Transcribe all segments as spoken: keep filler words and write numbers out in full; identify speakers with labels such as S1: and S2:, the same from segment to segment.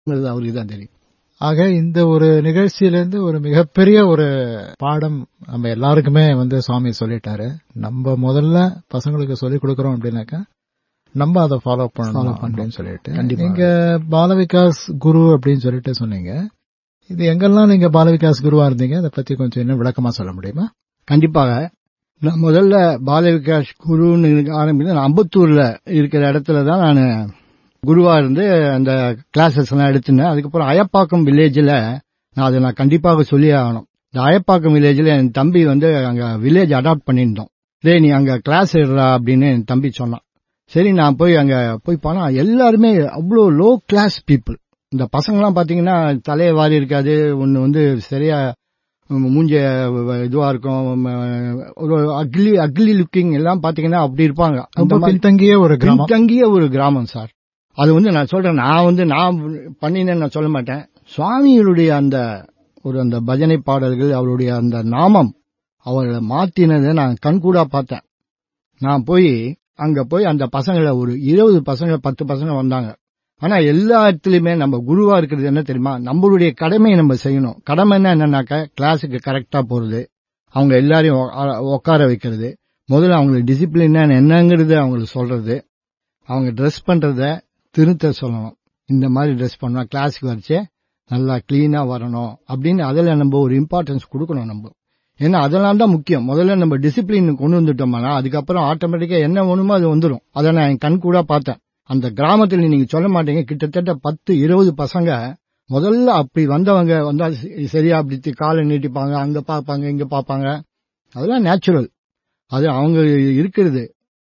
S1: அவருக்கு தான் தெரியும்.
S2: ஆக இந்த ஒரு நிகழ்ச்சியிலிருந்து ஒரு மிகப்பெரிய ஒரு பாடம் நம்ம எல்லாருக்குமே வந்து சுவாமி சொல்லிட்டாரு. நம்ம முதல்ல பசங்களுக்கு சொல்லிக் கொடுக்கறோம் அப்படின்னாக்கா நம்ம அதை ஃபாலோ பண்ணணும் அப்படின்னு சொல்லிட்டு, நீங்க பால விகாஸ் குரு அப்படின்னு சொல்லிட்டு சொன்னீங்க. இது எங்கெல்லாம் நீங்க பால விகாஸ் குருவா இருந்தீங்க, அதை பத்தி கொஞ்சம் இன்னும் விளக்கமா சொல்ல முடியுமா?
S1: கண்டிப்பாக. நான் முதல்ல பால விகாஸ் குருன்னு ஆரம்பித்து அம்பத்தூர்ல இருக்கிற இடத்துல தான் நான் குருவா இருந்து அந்த கிளாஸஸ் எல்லாம் எடுத்துனேன். அதுக்கப்புறம் அயப்பாக்கம் வில்லேஜில் நான் அதை நான் கண்டிப்பாக சொல்லி ஆகணும். இந்த அயப்பாக்கம் வில்லேஜில் என் தம்பி வந்து அங்கே வில்லேஜ் அடாப்ட் பண்ணியிருந்தோம். டே நீ அங்கே கிளாஸ் எடுறா அப்படின்னு என் தம்பி சொன்னான். சரி நான் போய் அங்கே போய் போனா எல்லாருமே அவ்வளோ லோ கிளாஸ் பீப்புள். இந்த பசங்கள்லாம் பார்த்தீங்கன்னா தலையை வாரி இருக்காது, ஒன்று வந்து சரியா மூஞ்ச இதுவா இருக்கும், ஒரு அக்லி அக்லி லுக்கிங் எல்லாம் பார்த்தீங்கன்னா அப்படி இருப்பாங்க. அந்த
S2: பின்தங்கிய ஒரு கிராமம்
S1: பின்தங்கிய ஒரு கிராமம் சார். அது வந்து நான் சொல்றேன், நான் வந்து நான் பண்ணினேன்னு நான் சொல்ல மாட்டேன். சுவாமிகளுடைய அந்த ஒரு அந்த பஜனை பாடல்கள், அவருடைய அந்த நாமம் அவர்களை மாத்தினதை நான் கண்கூடா பார்த்தேன். நான் போய் அங்க போய் அந்த பசங்களை ஒரு இருபது பசங்க பத்து பசங்க வந்தாங்க. ஆனா எல்லா இடத்துலயுமே நம்ம குருவா இருக்கிறது என்ன தெரியுமா, நம்மளுடைய கடமையை நம்ம செய்யணும். கடமைன்னா என்னன்னாக்க கிளாஸுக்கு கரெக்டா போறது, அவங்க எல்லாரையும் உட்கார வைக்கிறது, முதல்ல அவங்களுக்கு டிசிப்ளின் என்னங்கிறது அவங்களுக்கு சொல்றது, அவங்க ட்ரெஸ் பண்றத திருத்த சொல்லணும். இந்த மாதிரி ட்ரெஸ் பண்ணா கிளாஸுக்கு வரைச்சே நல்லா கிளீனா வரணும் அப்படின்னு அதில் நம்ம ஒரு இம்பார்ட்டன்ஸ் கொடுக்கணும் நம்ம. ஏன்னா அதெல்லாம் தான் முக்கியம். முதல்ல நம்ம டிசிப்ளின் கொண்டு வந்துட்டோம்னா அதுக்கப்புறம் ஆட்டோமேட்டிக்கா என்ன வேணுமோ அது வந்துடும். அதை நான் என் கண் கூட பார்த்தேன். அந்த கிராமத்தில் நீங்க சொல்ல மாட்டீங்க, கிட்டத்தட்ட பத்து இருபது பசங்க முதல்ல அப்படி வந்தவங்க வந்தா சரியா அப்படி காலை நீட்டிப்பாங்க, அங்க பாப்பாங்க இங்க பாப்பாங்க, அதெல்லாம் நேச்சுரல். அது அவங்க இருக்கிறது.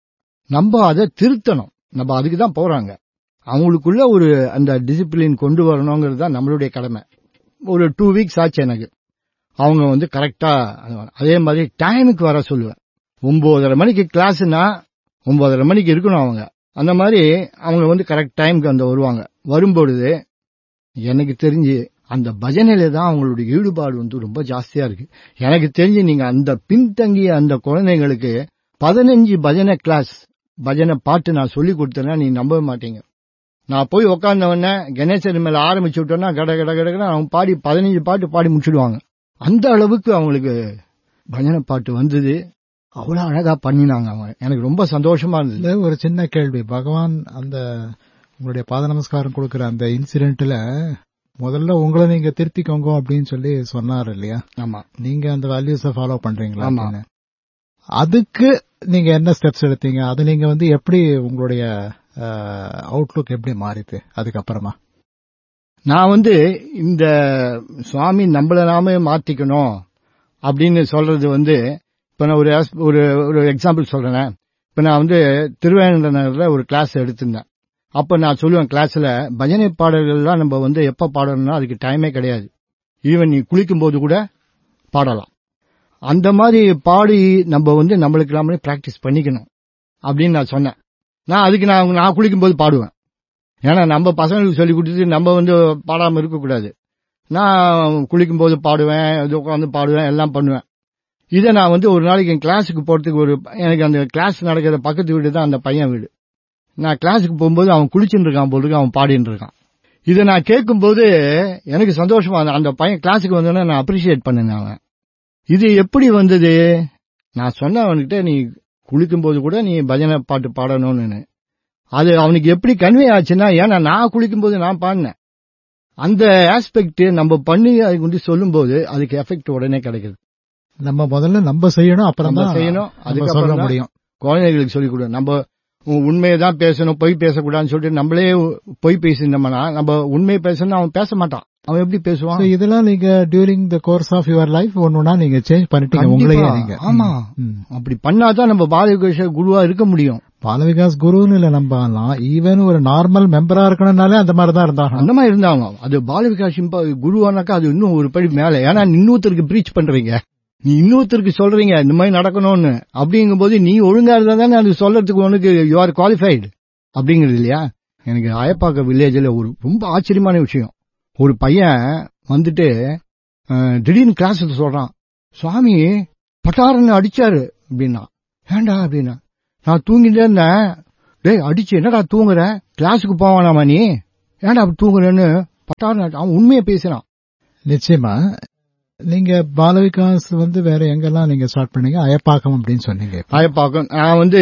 S1: நம்ம அதை திருத்தணும். நம்ம அதுக்கு தான் போறாங்க. அவங்களுக்குள்ள ஒரு அந்த டிசிப்ளின் கொண்டு வரணுங்கிறது தான் நம்மளுடைய கடமை. ஒரு டூ வீக்ஸ் ஆச்சு எனக்கு. அவங்க வந்து கரெக்டா அதே மாதிரி டைமுக்கு வர சொல்லுவேன். ஒன்பதரை மணிக்கு கிளாஸ்னா ஒன்பதரை மணிக்கு இருக்கணும் அவங்க. அந்த மாதிரி அவங்க வந்து கரெக்ட் டைமுக்கு வந்து வருவாங்க. வரும்பொழுது எனக்கு தெரிஞ்சு அந்த பஜனையில தான் அவங்களுடைய ஈடுபாடு வந்து ரொம்ப ஜாஸ்தியா இருக்கு. எனக்கு தெரிஞ்சு நீங்க அந்த பின்தங்கிய அந்த குழந்தைங்களுக்கு பதினஞ்சு பஜனை கிளாஸ் பஜனை பாட்டு நான் சொல்லி கொடுத்தேன்னா நீ நம்ப மாட்டீங்க. நான் போய் உட்கார்ந்தவொடனே கணேசன் மேல ஆரம்பிச்சு விட்டோன்னா கட கட கடை அவங்க பாடி பதினஞ்சு பாட்டு பாடி முடிச்சுடுவாங்க. அந்த அளவுக்கு அவங்களுக்கு பஜனை பாட்டு வந்தது. அவ்வளவு அழகா பண்ணினாங்க அவங்க. எனக்கு ரொம்ப சந்தோஷமா இருந்தது.
S2: ஒரு சின்ன கேள்வி, பகவான் அந்த உங்களுடைய பாத நமஸ்காரம் கொடுக்கிற அந்த இன்சிடென்ட்ல முதல்ல உங்களை நீங்க திருத்திக்கோங்க அப்படின்னு சொல்லி சொன்னார் இல்லையா?
S1: ஆமா.
S2: நீங்க அந்த வேல்யூஸை ஃபாலோ பண்றீங்களா? அதுக்கு நீங்க என்ன ஸ்டெப்ஸ் எடுத்தீங்க? அது நீங்க வந்து எப்படி உங்களுடைய அவுட்லுக் எப்படி மாறிது அதுக்கப்புறமா?
S1: நான் வந்து இந்த சுவாமி நம்மள நாமே மாத்திக்கணும் அப்படின்னு சொல்றது வந்து இப்ப நான் ஒரு ஒரு எக்ஸாம்பிள் சொல்றேன். இப்ப நான் வந்து திருவேங்கட நகர்ல ஒரு கிளாஸ் எடுத்திருந்தேன். அப்ப நான் சொல்லுவேன் கிளாஸ்ல பஜனை பாடல்கள்லாம் நம்ம வந்து எப்ப பாடணும்னா அதுக்கு டைமே கிடையாது. ஈவன் நீ குளிக்கும் போது கூட பாடலாம். அந்த மாதிரி பாடி நம்ம வந்து நம்மளுக்கு நாமளே பிராக்டிஸ் பண்ணிக்கணும் அப்படின்னு நான் சொன்னேன். நான் அதுக்கு நான் நான் குளிக்கும் போது பாடுவேன். ஏன்னா நம்ம பசங்களுக்கு சொல்லி கொடுத்துட்டு நம்ம வந்து பாடாம இருக்கக்கூடாது. நான் குளிக்கும் போது பாடுவேன், உட்காந்து பாடுவேன், எல்லாம் பண்ணுவேன். இதை நான் வந்து ஒரு நாளைக்கு என் கிளாஸுக்கு போறதுக்கு ஒரு எனக்கு அந்த கிளாஸ் நடக்கிற பக்கத்து வீடு தான் அந்த பையன் வீடு. நான் கிளாஸுக்கு போகும்போது அவன் குளிச்சுட்டு இருக்கான் போல் இருக்கு, அவன் பாடிட்டு இருக்கான். இதை நான் கேட்கும்போது எனக்கு சந்தோஷமா அந்த பையன் கிளாஸுக்கு வந்தோன்னே நான் அப்ரிஷியேட் பண்ணேன். அவன் இது எப்படி வந்தது? நான் சொன்னேன் அவன்கிட்ட, நீ குளிக்கும்போது கூட நீ பஜனை பாட்டு பாடணும்னு. அது அவனுக்கு எப்படி கன்வே ஆச்சுன்னா, ஏன்னா நான் குளிக்கும்போது நான் பாடினேன். அந்த ஆஸ்பெக்ட் நம்ம பண்ணி அதுக்கு வந்து சொல்லும்போது அதுக்கு எஃபெக்ட் உடனே கிடைக்குது.
S2: நம்ம முதல்ல நம்ம செய்யணும், அப்புறம் தான்
S1: செய்யணும். அதுக்கு சொல்ல முடியும். குழந்தைகளுக்கு சொல்லிக் கொடு. நம்ம உண்மையை தான் பேசணும், பொய் பேசக்கூடாதுன்னு சொல்லிட்டு நம்மளே பொய் பேசினோம்னா நம்ம உண்மையை பேசணும் அவன் பேச மாட்டான். அவன் எப்படி பேசுவான்?
S2: இதெல்லாம் நீங்க during the course of your life ஒண்ணுனா நீங்க சேஞ்ச் பண்ணிட்டீங்க உங்களையே நீங்க.
S1: ஆமா, அப்படி பண்ணாதான் நம்ம பால விகாஸ் குருவா இருக்க முடியும்.
S2: பால விகாஸ் குருன்னு இல்ல, நம்ம ஈவன் ஒரு நார்மல் மெம்பரா இருக்கணும்னாலே அந்த மாதிரி தான் இருந்தாங்க.
S1: அந்த மாதிரி இருந்தாங்க. அது பால விகாஸ் குருவானாக்கா அது இன்னும் ஒரு படி மேல. ஏன்னா இன்னொருத்தருக்கு பிரீச் பண்றீங்க, நீ இன்னொருத்தருக்கு சொல்றீங்க இந்த மாதிரி நடக்கணும்னு. அப்படிங்கும் போது நீ ஒழுங்கா இருந்தா தானே அது சொல்றதுக்கு உனக்கு யூ ஆர் குவாலிஃபைடு அப்படிங்கிறது இல்லையா? எனக்கு அயப்பாக்க வில்லேஜ்ல ஒரு ரொம்ப ஆச்சரியமான விஷயம். ஒரு பையன் வந்துட்டு திடீர்னு கிளாஸ் சொல்றான், சுவாமி பட்டாரன்னு அடிச்சாரு அப்படின்னா. ஏண்டா அப்படின்னா, நான் தூங்கிட்டே இருந்தேன். டேய் அடிச்சு என்னடா தூங்குற, கிளாஸுக்கு போவானாமா நீ, ஏன்டா அப்படி தூங்குறேன்னு பட்டார் நாட்டு அவன் உண்மையை பேசுறான்.
S2: நிச்சயமா. நீங்க பால விகாஸ் வந்து வேற எங்கெல்லாம் நீங்க ஸ்டார்ட் பண்ணீங்க? அயப்பாக்கம் அப்படின்னு சொன்னீங்க.
S1: அயப்பாக்கம் நான் வந்து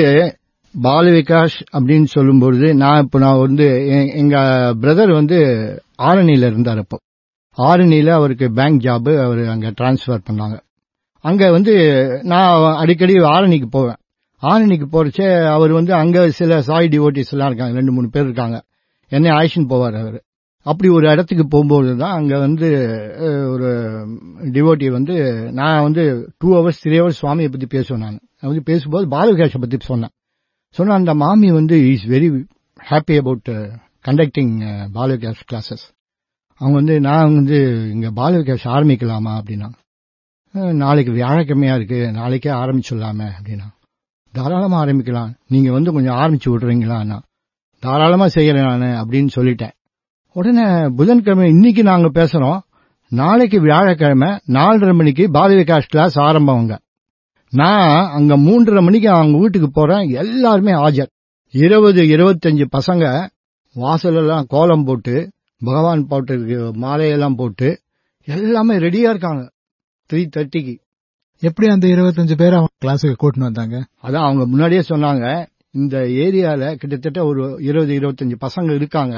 S1: பால விகாஸ் அப்படின்னு சொல்லும்பொழுது நான் இப்ப நான் வந்து எங்க பிரதர் வந்து ஆரணியில இருந்தார். அப்போ ஆரணியில அவருக்கு பேங்க் ஜாப் அவர் அங்க டிரான்ஸ்பர் பண்ணாங்க. அங்க வந்து நான் அடிக்கடி ஆரணிக்கு போவேன். ஆரணிக்கு போறச்சே அவர் வந்து அங்க சில சாய் டிவோட்டிஸ் எல்லாம் இருக்காங்க, ரெண்டு மூணு பேர் இருக்காங்க. என்னை ஆயிஷன் போவார் அவர். அப்படி ஒரு இடத்துக்கு போகும்போது தான் அங்க வந்து ஒரு டிவோட்டி வந்து நான் வந்து டூ ஹவர்ஸ் த்ரீ ஹவர்ஸ் சுவாமியை பத்தி பேசுவேன். நான் வந்து பேசும்போது பாலவிகாஷை பத்தி சொன்னேன். சொன்ன அந்த மாமி வந்து is very happy about conducting பாலவிகாஷ் classes. அவங்க வந்து நான் வந்து இங்க பாலவிகாஷ் ஆரம்பிக்கலாமா அப்படின்னா, நாளைக்கு வியாழக்கிழமையா இருக்கு, நாளைக்கே ஆரம்பிச்சுடலாமே அப்படின்னா, தாராளமா ஆரம்பிக்கலாம், நீங்க வந்து கொஞ்சம் ஆரம்பிச்சு விடுறீங்களா? தாராளமா செய்யறேன் நான் அப்படின்னு சொல்லிட்டேன். உடனே புதன்கிழமை இன்னைக்கு நாங்க பேசுறோம், நாளைக்கு வியாழக்கிழமை நாலரை மணிக்கு பாலவிகாஷ் கிளாஸ் ஆரம்பவங்க. நான் அங்க மூன்றரை மணிக்கு அவங்க வீட்டுக்கு போறேன். எல்லாருமே ஆஜர். இருபது இருபத்தஞ்சு பசங்க வாசல் எல்லாம் கோலம் போட்டு பகவான் போட்டு மாலையெல்லாம் போட்டு எல்லாமே ரெடியா இருக்காங்க. த்ரீ தேர்ட்டிக்கு
S2: எப்படி அந்த இருபத்தஞ்சு பேர் அவங்க கிளாஸுக்கு கூட்டின்னு வந்தாங்க? அதான்
S1: அவங்க முன்னாடியே சொன்னாங்க, இந்த ஏரியால கிட்டத்தட்ட ஒரு இருபது இருபத்தஞ்சு பசங்க இருக்காங்க,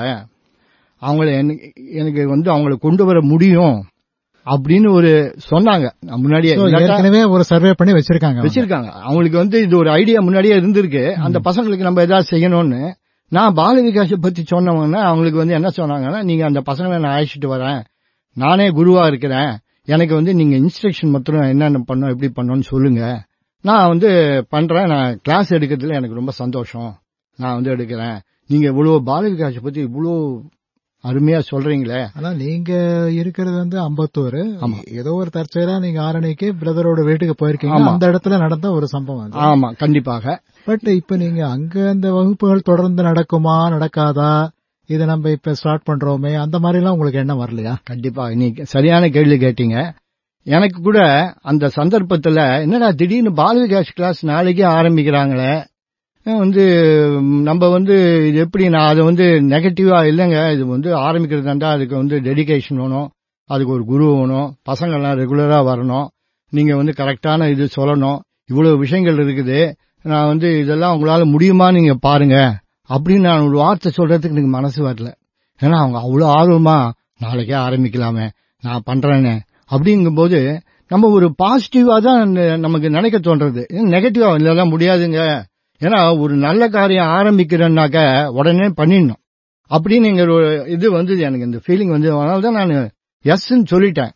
S1: அவங்கள எனக்கு வந்து அவங்களை கொண்டு வர முடியும் அப்படின்னு ஒரு சொன்னாங்க. முன்னாடியே
S2: ஏற்கனவே ஒரு சர்வே பண்ணி வச்சிருக்காங்க
S1: வச்சிருக்காங்க அவங்களுக்கு வந்து இது ஒரு ஐடியா முன்னாடியே இருந்திருக்கு. அந்த பசங்களுக்கு நம்ம ஏதாவது செய்யணும்னு நான் பால விகாசை பத்தி சொன்னவங்கன்னா அவங்களுக்கு வந்து என்ன சொன்னாங்கன்னா, நீங்க அந்த பசங்களை நான் அழைச்சிட்டு வரேன், நானே குருவா இருக்கிறேன், எனக்கு வந்து நீங்க இன்ஸ்ட்ரக்ஷன் மாத்திரம் என்னென்ன பண்ணோம் எப்படி பண்ணோம்னு சொல்லுங்க, நான் வந்து பண்றேன், நான் கிளாஸ் எடுக்கிறதுல எனக்கு ரொம்ப சந்தோஷம், நான் வந்து எடுக்கிறேன், நீங்க இவ்வளவு பால விகாசை பத்தி இவ்வளவு அருமையா சொல்றீங்களே.
S2: ஆனா நீங்க இருக்கிறது வந்து அம்பத்தூர், ஏதோ ஒரு தற்செயலா நீங்க ஆரணிக்கு பிரதரோட வீட்டுக்கு போயிருக்கீங்க, அந்த இடத்துல நடந்த ஒரு சம்பவம்.
S1: ஆமா, கண்டிப்பாக.
S2: பட் இப்ப நீங்க அங்க அந்த வகுப்புகள் தொடர்ந்து நடக்குமா நடக்காதா, இதை நம்ம இப்ப ஸ்டார்ட் பண்றோமே, அந்த மாதிரி எல்லாம் உங்களுக்கு என்ன வரலையா?
S1: கண்டிப்பா, நீங்க சரியான கேள்வி கேட்டீங்க. எனக்கு கூட அந்த சந்தர்ப்பத்துல என்னடா திடீர்னு பால விகாஷ் கிளாஸ் நாளைக்கே ஆரம்பிக்கிறாங்களே, வந்து நம்ம வந்து இது எப்படி, நான் அதை வந்து நெகட்டிவா இல்லைங்க, இது வந்து ஆரம்பிக்கிறதாண்டா அதுக்கு வந்து டெடிகேஷன் வேணும், அதுக்கு ஒரு குரு வேணும், பசங்கள்லாம் ரெகுலரா வரணும், நீங்க வந்து கரெக்டான இது சொல்லணும், இவ்வளவு விஷயங்கள் இருக்குது, நான் வந்து இதெல்லாம் உங்களால முடியுமா நீங்க பாருங்க அப்படின்னு நான் ஒரு வார்த்தை சொல்றதுக்கு எனக்கு மனசு வரல. ஏன்னா அவங்க அவ்வளவு ஆர்வமா நாளைக்கே ஆரம்பிக்கலாமே, நான் பண்றேன்னு அப்படிங்கும்போது நம்ம ஒரு பாசிட்டிவா தான் நமக்கு நினைக்க தோன்றது, நெகட்டிவா இல்லதான் முடியாதுங்க, ஏன்னா ஒரு நல்ல காரியம் ஆரம்பிக்கிறேன்னாக்க உடனே பண்ணிடணும் அப்படின்னு எங்க இது வந்து எனக்கு இந்த ஃபீலிங் வந்து, அதனாலதான் நான் எஸ்ன்னு சொல்லிட்டேன்.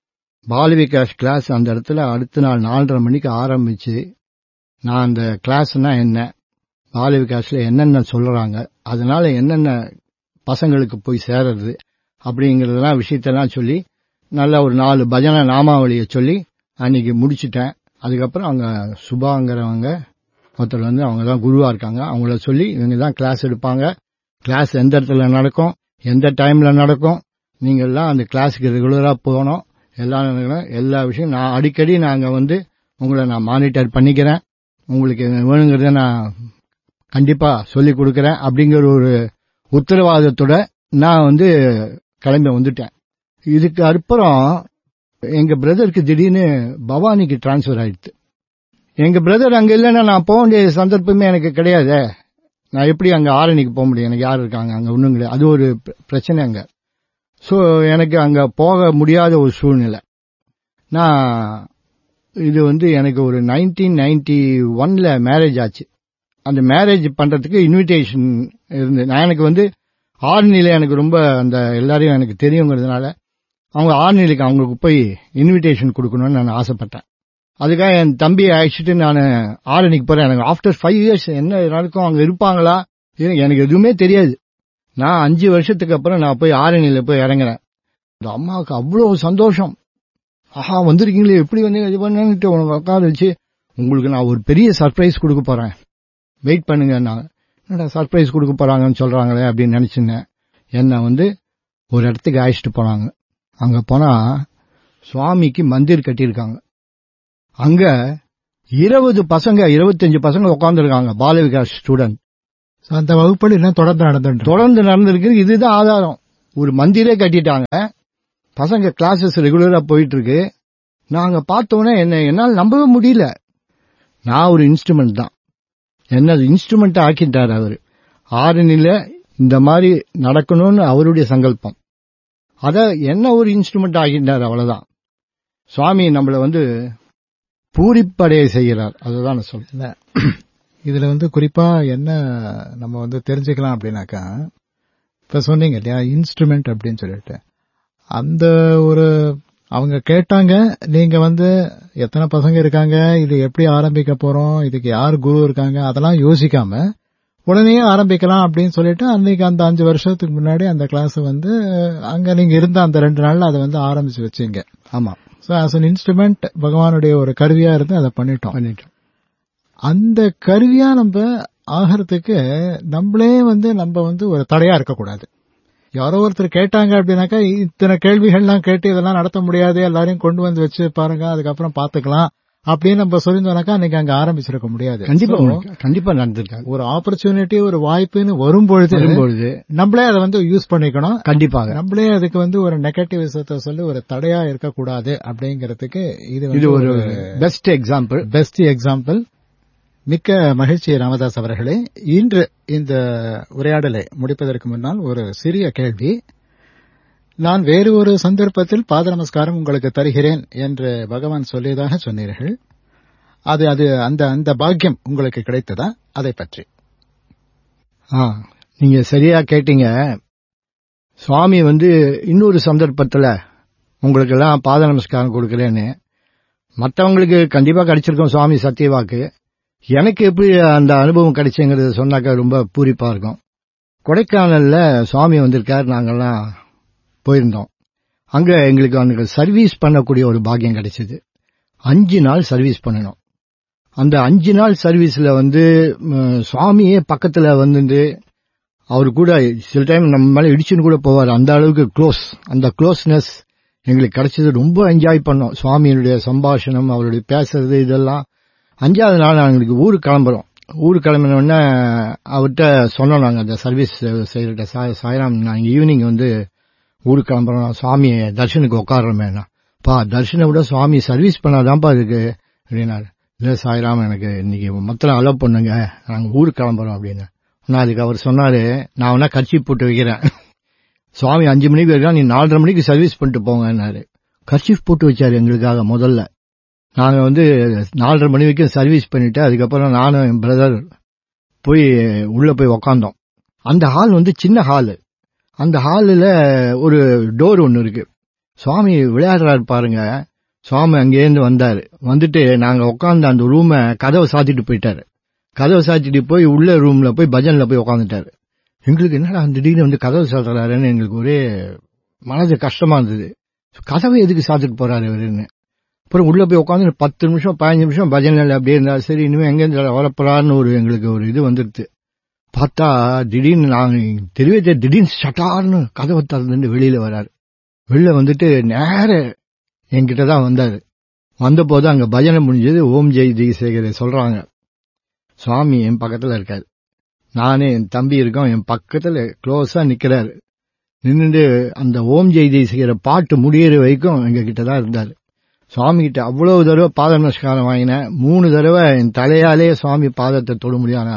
S1: பால விகாஷ் கிளாஸ் அந்த இடத்துல அடுத்த நாள் நாலரை மணிக்கு ஆரம்பிச்சு, நான் அந்த கிளாஸ்னா என்ன, பால விகாஸ்ல என்னென்ன சொல்றாங்க, அதனால என்னென்ன பசங்களுக்கு போய் சேருது அப்படிங்கறதெல்லாம் விஷயத்தெல்லாம் சொல்லி நல்ல ஒரு நாலு பஜனை நாமாவளியை சொல்லி அன்னைக்கு முடிச்சுட்டேன். அதுக்கப்புறம் அவங்க சுபாங்கிறவங்க ஒருத்தர் வந்து அவங்க தான் குருவா இருக்காங்க, அவங்கள சொல்லி இவங்க தான் கிளாஸ் எடுப்பாங்க, கிளாஸ் எந்த இடத்துல நடக்கும், எந்த டைம்ல நடக்கும், நீங்க எல்லாம் அந்த கிளாஸுக்கு ரெகுலரா போகணும், எல்லாம் எல்லா விஷயம் நான் அடிக்கடி நாங்க வந்து உங்களை நான் மானிட்டர் பண்ணிக்கிறேன், உங்களுக்கு வேணுங்கிறத நான் கண்டிப்பா சொல்லி கொடுக்கறேன் அப்படிங்கிற ஒரு உத்தரவாதத்தோட நான் வந்து கிளம்பி வந்துட்டேன். இதுக்கு அப்புறம் எங்க பிரதருக்கு திடீர்னு பவானிக்கு டிரான்ஸ்பர் ஆயிடுச்சு. எங்க பிரதர் அங்க இல்லைன்னா நான் போக வேண்டிய சந்தர்ப்பமே எனக்கு கிடையாது. நான் எப்படி அங்க ஆரணிக்கு போக முடியும், எனக்கு யார் இருக்காங்க அங்க, ஒண்ணும் கிடையாது, அது ஒரு பிரச்சனை அங்க. சோ எனக்கு அங்க போக முடியாத ஒரு சூழ்நிலை. நான் இது வந்து எனக்கு ஒரு நைன்டீன் நைன்டி ஒன்ல மேரேஜ் ஆச்சு. அந்த மேரேஜ் பண்றதுக்கு இன்விடேஷன் இருந்து, நான் எனக்கு வந்து ஆர்னில எனக்கு ரொம்ப அந்த எல்லாரையும் எனக்கு தெரியுங்கிறதுனால அவங்க ஆர்னிலுக்கு அவங்களுக்கு போய் இன்விடேஷன் கொடுக்கணும்னு நான் ஆசைப்பட்டேன். அதுக்காக என் தம்பியை அழைச்சிட்டு நான் ஆரணிக்கு போறேன். எனக்கு ஆஃப்டர் ஃபைவ் இயர்ஸ் என்ன நடக்கும், அங்க இருப்பாங்களா எனக்கு எதுவுமே தெரியாது. நான் அஞ்சு வருஷத்துக்கு அப்புறம் நான் போய் ஆரணியில போய் இறங்குறேன். அந்த அம்மாவுக்கு அவ்வளவு சந்தோஷம், ஆஹா வந்திருக்கீங்களே, எப்படி வந்து இது பண்ணுட்டு உனக்கு உட்கார வச்சு உங்களுக்கு நான் ஒரு பெரிய சர்ப்ரைஸ் கொடுக்க போறேன், வெயிட் பண்ணுங்க. நான் என்னடா சர்ப்ரைஸ் கொடுக்க போறாங்கன்னு சொல்றாங்களே அப்படின்னு நினைச்சுனேன். என்ன வந்து ஒரு இடத்துக்கு அழைச்சிட்டு போனாங்க. அங்க போனா சுவாமிக்கு மந்திர் கட்டியிருக்காங்க. அங்க இருபது பசங்க இருபத்தஞ்சு பசங்க உட்கார்ந்துருக்காங்க, பால விகாஸ் ஸ்டூடெண்ட்.
S2: அந்த வகுப்புகள் இன்னும் தொடர்ந்து நடந்து
S1: தொடர்ந்து நடந்திருக்கு. இதுதான் ஆதாரம். ஒரு மந்திரே கட்டிட்டாங்க. பசங்க கிளாஸஸ் ரெகுலரா போயிட்டு இருக்கு. நாங்க பார்த்தோன்னே என்ன என்னால் நம்பவே முடியல. நான் ஒரு இன்ஸ்ட்ருமெண்ட் தான், என்ன இன்ஸ்ட்ருமெண்ட் ஆக்கிட்டார் அவரு. ஆரணில இந்த மாதிரி நடக்கணும்னு அவருடைய சங்கல்பம். அத என்ன ஒரு இன்ஸ்ட்ருமெண்ட் ஆகிட்டார், அவ்வளவுதான். சுவாமி நம்மள வந்து பூரிப்படைய செய்கிறார். அதுதான் நான் சொல்றேன்.
S2: இதுல வந்து குறிப்பா என்ன நம்ம வந்து தெரிஞ்சுக்கலாம் அப்படின்னாக்கா, இப்ப சொன்னீங்க இல்லையா இன்ஸ்ட்ருமெண்ட் அப்படின்னு சொல்லிட்டு, அந்த ஒரு அவங்க கேட்டாங்க, நீங்க வந்து எத்தனை பசங்க இருக்காங்க, இது எப்படி ஆரம்பிக்க போறோம், இதுக்கு யார் குரு இருக்காங்க, அதெல்லாம் யோசிக்காம உடனே ஆரம்பிக்கலாம் அப்படின்னு சொல்லிட்டு அன்னைக்கு அந்த அஞ்சு வருஷத்துக்கு முன்னாடி அந்த கிளாஸ் வந்து அங்க நீங்க இருந்த அந்த ரெண்டு நாள்ல அதை வந்து ஆரம்பிச்சு வச்சீங்க.
S1: ஆமா.
S2: சோ ஆஸ் அன் இன்ஸ்ட்ருமெண்ட் பகவானுடைய ஒரு கருவியா இருந்து அதை பண்ணிட்டோம் பண்ணிட்டோம் அந்த கருவியா நம்ம ஆகிறதுக்கு நம்மளே வந்து நம்ம வந்து ஒரு தடையா இருக்கக்கூடாது. யாரோ ஒருத்தர் கேட்டாங்க அப்படின்னாக்கா இத்தனை கேள்விகள்லாம் கேட்டு இதெல்லாம் நடத்த முடியாது, எல்லாரையும் கொண்டு வந்து வச்சு பாருங்க அதுக்கப்புறம் பாத்துக்கலாம் அப்படின்னு நம்ம சொல்லியிருந்தோம்னாக்கா அன்னைக்கு அங்க ஆரம்பிச்சிருக்க முடியாது.
S1: கண்டிப்பா கண்டிப்பா நடந்திருக்காங்க.
S2: ஒரு ஆப்பர்ச்சுனிட்டி ஒரு வாய்ப்புன்னு வரும்பொழுது வரும்பொழுது நம்மளே அதை வந்து யூஸ் பண்ணிக்கணும். கண்டிப்பாக நம்மளே அதுக்கு வந்து ஒரு நெகட்டிவ் விஷயத்தை சொல்லி ஒரு தடையா இருக்கக்கூடாது அப்படிங்கறதுக்கு இது ஒரு
S1: பெஸ்ட் எக்ஸாம்பிள்
S2: பெஸ்ட் எக்ஸாம்பிள். மிக்க மகிழ்ச்சி ராமதாஸ் அவர்களே. இன்று இந்த உரையாடலை முடிப்பதற்கு முன்னால் ஒரு சிறிய கேள்வி. நான் வேறு ஒரு சந்தர்ப்பத்தில் பாத நமஸ்காரம் உங்களுக்கு தருகிறேன் என்று பகவான் சொல்லியதாக சொன்னீர்கள். அது அது அந்த அந்த பாக்கியம் உங்களுக்கு கிடைத்ததா? அதை பற்றி.
S1: நீங்க சரியா கேட்டீங்க. சுவாமி வந்து இன்னொரு சந்தர்ப்பத்துல உங்களுக்கு எல்லாம் பாத நமஸ்காரம் கொடுக்கிறேன்னு, மற்றவங்களுக்கு கண்டிப்பா கிடைச்சிருக்கும் சுவாமி சத்தியவாக்கு. எனக்கு எப்படி அந்த அனுபவம் கிடைச்சுங்கிறது சொன்னாக்கா ரொம்ப பூரிப்பா இருக்கும். கொடைக்கானல்ல சுவாமி வந்திருக்காரு, நாங்கெல்லாம் போயிருந்தோம். அங்க எங்களுக்கு அங்க சர்வீஸ் பண்ணக்கூடிய ஒரு பாக்கியம் கிடைச்சது. அஞ்சு நாள் சர்வீஸ் பண்ணணும். அந்த அஞ்சு நாள் சர்வீஸ்ல வந்து சுவாமியே பக்கத்துல வந்து அவரு கூட சில டைம் நம்ம மேல இடிச்சுன்னு கூட போவார். அந்த அளவுக்கு க்ளோஸ். அந்த க்ளோஸ்னஸ் எங்களுக்கு கிடைச்சது. ரொம்ப என்ஜாய் பண்ணோம். சுவாமியினுடைய சம்பாஷணம், அவருடைய பேசுறது, இதெல்லாம். அஞ்சாவது நாள் நாங்களுக்கு ஊருக்கு கிளம்புறோம். ஊருக்கு கிளம்பினோடனே அவர்கிட்ட சொன்னோம், நாங்க அந்த சர்வீஸ் செய்யற சாய்ராம், நாங்க ஈவினிங் வந்து ஊருக்கு கிளம்புறோம், சுவாமி தர்ஷனுக்கு உட்காடுறோமேனா. பா தர்ஷனை விட சுவாமி சர்வீஸ் பண்ணாதான்ப்பா இருக்கு அப்படின்னாரு. இல்ல சாய்ராம், எனக்கு இன்னைக்கு மொத்தம் அலோவ் பண்ணுங்க, நாங்க ஊருக்கு கிளம்புறோம் அப்படின்னு. நான் அதுக்கு அவர் சொன்னாரு, நான் வேணா கர்ச்சி போட்டு வைக்கிறேன், சுவாமி அஞ்சு மணிக்கு இருக்கா, நீ நாலரை மணிக்கு சர்வீஸ் பண்ணிட்டு போங்கன்னாரு. கர்ச்சீஃப் போட்டு வச்சாரு எங்களுக்காக. முதல்ல நாங்க வந்து நாலரை மணி வரைக்கும் சர்வீஸ் பண்ணிட்டு அதுக்கப்புறம் நானும் என் பிரதர் போய் உள்ள போய் உக்காந்தோம். அந்த ஹால் வந்து சின்ன ஹாலு. அந்த ஹாலில் ஒரு டோர் ஒன்று இருக்கு. சுவாமி விளையாடுறாரு பாருங்க. சுவாமி அங்கேருந்து வந்தாரு. வந்துட்டு நாங்க உட்காந்து அந்த ரூமை கதவை சாத்திட்டு போயிட்டாரு. கதவை சாத்திட்டு போய் உள்ள ரூம்ல போய் பஜன்ல போய் உட்காந்துட்டாரு. எங்களுக்கு என்னடா திடீர்னு வந்து கதவை சாத்துறாருன்னு எங்களுக்கு ஒரே மனது கஷ்டமா இருந்தது. கதவை எதுக்கு சாத்திட்டு போறாரு இவருன்னு. அப்புறம் உள்ள போய் உட்காந்து பத்து நிமிஷம் பதினஞ்சு நிமிஷம் பஜன்ல அப்படியே இருந்தா சரி, இனிமே எங்கேருந்து வரப்போறாருன்னு ஒரு எங்களுக்கு ஒரு இது வந்துடுது. பார்த்தா திடீர்னு நான் தெரியவே திடீர்னு சட்டார்னு கதவை திறந்து வெளியில வராரு. வெளில வந்துட்டு நேர என்கிட்டதான் வந்தாரு. வந்த போது அங்க பஜனை முடிஞ்சது. ஓம் ஜெய் ஜெய்சேகர சொல்றாங்க. சுவாமி என் பக்கத்துல இருக்காரு. நானே என் தம்பி இருக்கோம், என் பக்கத்துல க்ளோஸா நிக்கிறாரு. நின்னுட்டு அந்த ஓம் ஜெய் ஜெய்சேகர பாட்டு முடியற வரைக்கும் எங்க கிட்டதான் இருந்தாரு. சுவாமி கிட்ட அவ்வளவு தடவை பாத நமஸ்காரம் வாங்கினேன். மூணு தடவை என் தலையாலே சுவாமி பாதத்தை தொட முடியாத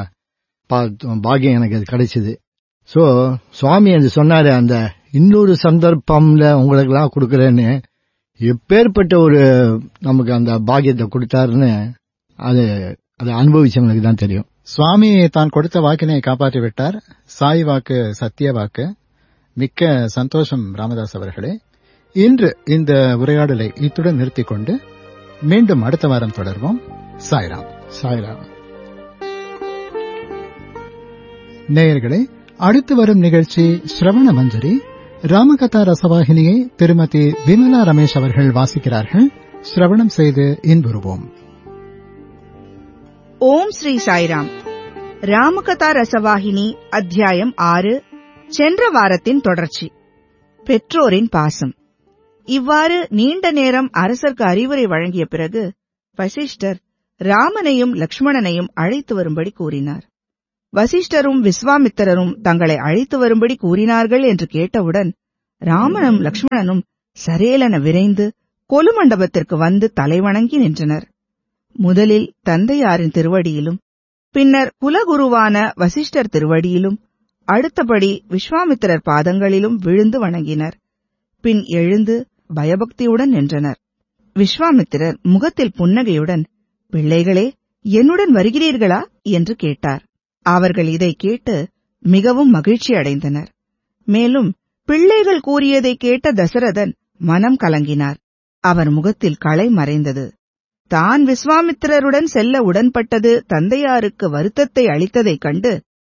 S1: பாக்கியம் எனக்கு அது கிடைச்சது. சோ சுவாமி அது சொன்னாரு, அந்த இன்னொரு சந்தர்ப்பம்ல உங்களுக்கு எல்லாம் கொடுக்கறேன்னு. எப்பேற்பட்ட ஒரு நமக்கு அந்த பாக்கியத்தை கொடுத்தாருன்னு அது அதை அனுபவிச்சவங்களுக்கு தான் தெரியும்.
S2: சுவாமி தான் கொடுத்த வாக்கினை காப்பாற்றி விட்டார். சாய் வாக்கு சத்திய வாக்கு. மிக்க சந்தோஷம் ராமதாஸ் அவர்களே. இன்று இந்த உரையாடலை இத்துடன் நிறுத்திக் கொண்டு மீண்டும் அடுத்த வாரம் தொடர்வோம். சாய்ராம்.
S1: சாய்ராம்.
S2: நேயர்களே, அடுத்து வரும் நிகழ்ச்சி ஸ்ரவண மஞ்சரி. ராமகதா ரசவாகினியை திருமதி விமலா ரமேஷ் அவர்கள் வாசிக்கிறார்கள். ஸ்ரவணம் செய்து இன்புறுவோம்.
S3: ஓம் ஸ்ரீ சாய்ராம். ராமகதா ரசவாகினி அத்தியாயம் ஆறு. சென்ற வாரத்தின் தொடர்ச்சி. பெற்றோரின் பாசம். இவ்வாறு நீண்ட நேரம் அரசருக்கு அறிவுரை வழங்கிய பிறகு வசிஷ்டர் ராமனையும் லக்ஷ்மணனையும் அழைத்து வரும்படி கூறினார். வசிஷ்டரும் விஸ்வாமித்திரரும் தங்களை அழைத்து வரும்படி கூறினார்கள் என்று கேட்டவுடன் ராமனும் லக்ஷ்மணனும் சரேலென விரைந்து கொலுமண்டபத்திற்கு வந்து தலைவணங்கி நின்றனர். முதலில் தந்தையாரின் திருவடியிலும், பின்னர் குலகுருவான வசிஷ்டர் திருவடியிலும், அடுத்தபடி விஸ்வாமித்திரர் பாதங்களிலும் விழுந்து வணங்கினர். பின் எழுந்து பயபக்தியுடன் நின்றனர். விஸ்வாமித்திரர் முகத்தில் புன்னகையுடன், பிள்ளைகளே, என்னுடன் வருகிறீர்களா என்று கேட்டார். அவர்கள் இதை கேட்டு மிகவும் மகிழ்ச்சி அடைந்தனர். மேலும் பிள்ளைகள் கூறியதை கேட்ட தசரதன் மனம் கலங்கினார். அவர் முகத்தில் களை மறைந்தது. தான் விஸ்வாமித்திரருடன் செல்ல உடன்பட்டது தந்தையாருக்கு வருத்தத்தை அளித்ததைக் கண்டு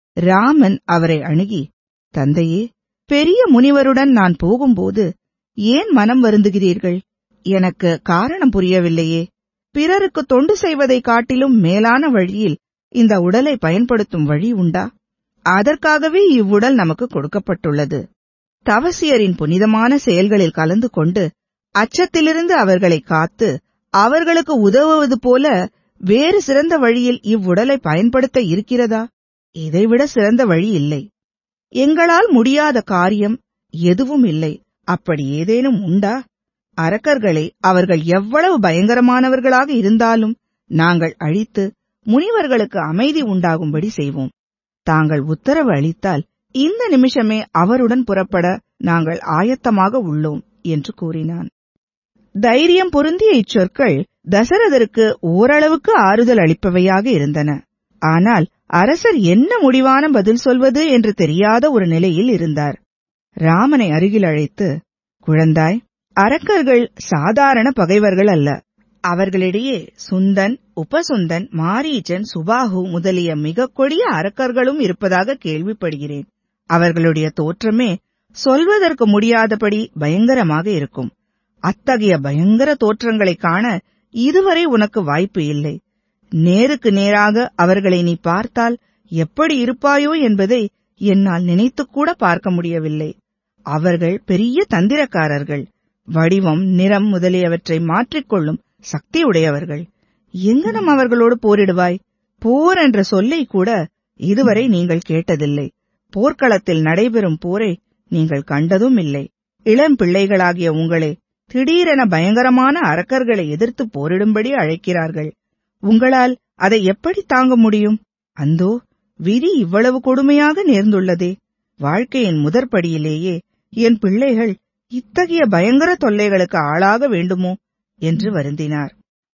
S3: ராமன் அவரை அணுகி, தந்தையே, பெரிய முனிவருடன் நான் போகும்போது ஏன் மனம் வருந்துகிறீர்கள்? எனக்கு காரணம் புரியவில்லையே. பிறருக்கு தொண்டு செய்வதைக் காட்டிலும் மேலான வழியில் இந்த உடலை பயன்படுத்தும் வழி உண்டா? அதற்காகவே இவ்வுடல் நமக்கு கொடுக்கப்பட்டுள்ளது. தவசியரின் புனிதமான செயல்களில் கலந்து கொண்டு அச்சத்திலிருந்து அவர்களை காத்து அவர்களுக்கு உதவுவது போல வேறு சிறந்த வழியில் இவ்வுடலை பயன்படுத்த இருக்கிறதா? இதைவிட சிறந்த வழி இல்லை. எங்களால் முடியாத காரியம் எதுவும் இல்லை. அப்படி ஏதேனும் உண்டா? அரக்கர்களை அவர்கள் எவ்வளவு பயங்கரமானவர்களாக இருந்தாலும் நாங்கள் அழித்து முனிவர்களுக்கு அமைதி உண்டாகும்படி செய்வோம். தாங்கள் உத்தரவு அளித்தால் இந்த நிமிஷமே அவருடன் புறப்பட நாங்கள் ஆயத்தமாக உள்ளோம் என்று கூறினான். தைரியம் பொருந்திய இச்சொற்கள் தசரதருக்கு ஓரளவுக்கு ஆறுதல் அளிப்பவையாக இருந்தன. ஆனால் அரசர் என்ன முடிவான பதில் சொல்வது என்று தெரியாத ஒரு நிலையில் இருந்தார். ராமனை அருகில் அழைத்து, குழந்தாய், அரக்கர்கள் சாதாரண பகைவர்கள் அல்ல. அவர்களிடையே சுந்தன், உபசுந்தன், மாரீச்சன், சுபாகு முதலிய மிக கொடிய அரக்கர்களும் இருப்பதாக கேள்விப்படுகிறேன். அவர்களுடைய தோற்றமே சொல்வதற்கு முடியாதபடி பயங்கரமாக இருக்கும். அத்தகைய பயங்கர தோற்றங்களைக் காண இதுவரை உனக்கு வாய்ப்பு இல்லை. நேருக்கு நேராக அவர்களை நீ பார்த்தால் எப்படி இருப்பாயோ என்பதை என்னால் நினைத்துக்கூட பார்க்க முடியவில்லை. அவர்கள் பெரிய தந்திரக்காரர்கள். வடிவம், நிறம் முதலியவற்றை மாற்றிக்கொள்ளும் சக்தியுடையவர்கள். எங்கனம் அவர்களோடு போரிடுவாய்? போர் என்ற சொல்லை கூட இதுவரை நீங்கள் கேட்டதில்லை. போர்க்களத்தில் நடைபெறும் போரை நீங்கள் கண்டதும் இல்லை. இளம் பிள்ளைகளாகிய உங்களை திடீரென பயங்கரமான அரக்கர்களை எதிர்த்து போரிடும்படி அழைக்கிறார்கள். உங்களால் அதை எப்படி தாங்க முடியும்? அந்தோ, விதி இவ்வளவு கொடுமையாக நேர்ந்துள்ளதே. வாழ்க்கையின் முதற்படியிலேயே என் பிள்ளைகள் இத்தகைய பயங்கர தொல்லைகளுக்கு ஆளாக வேண்டுமோ என்று வருந்தினார்.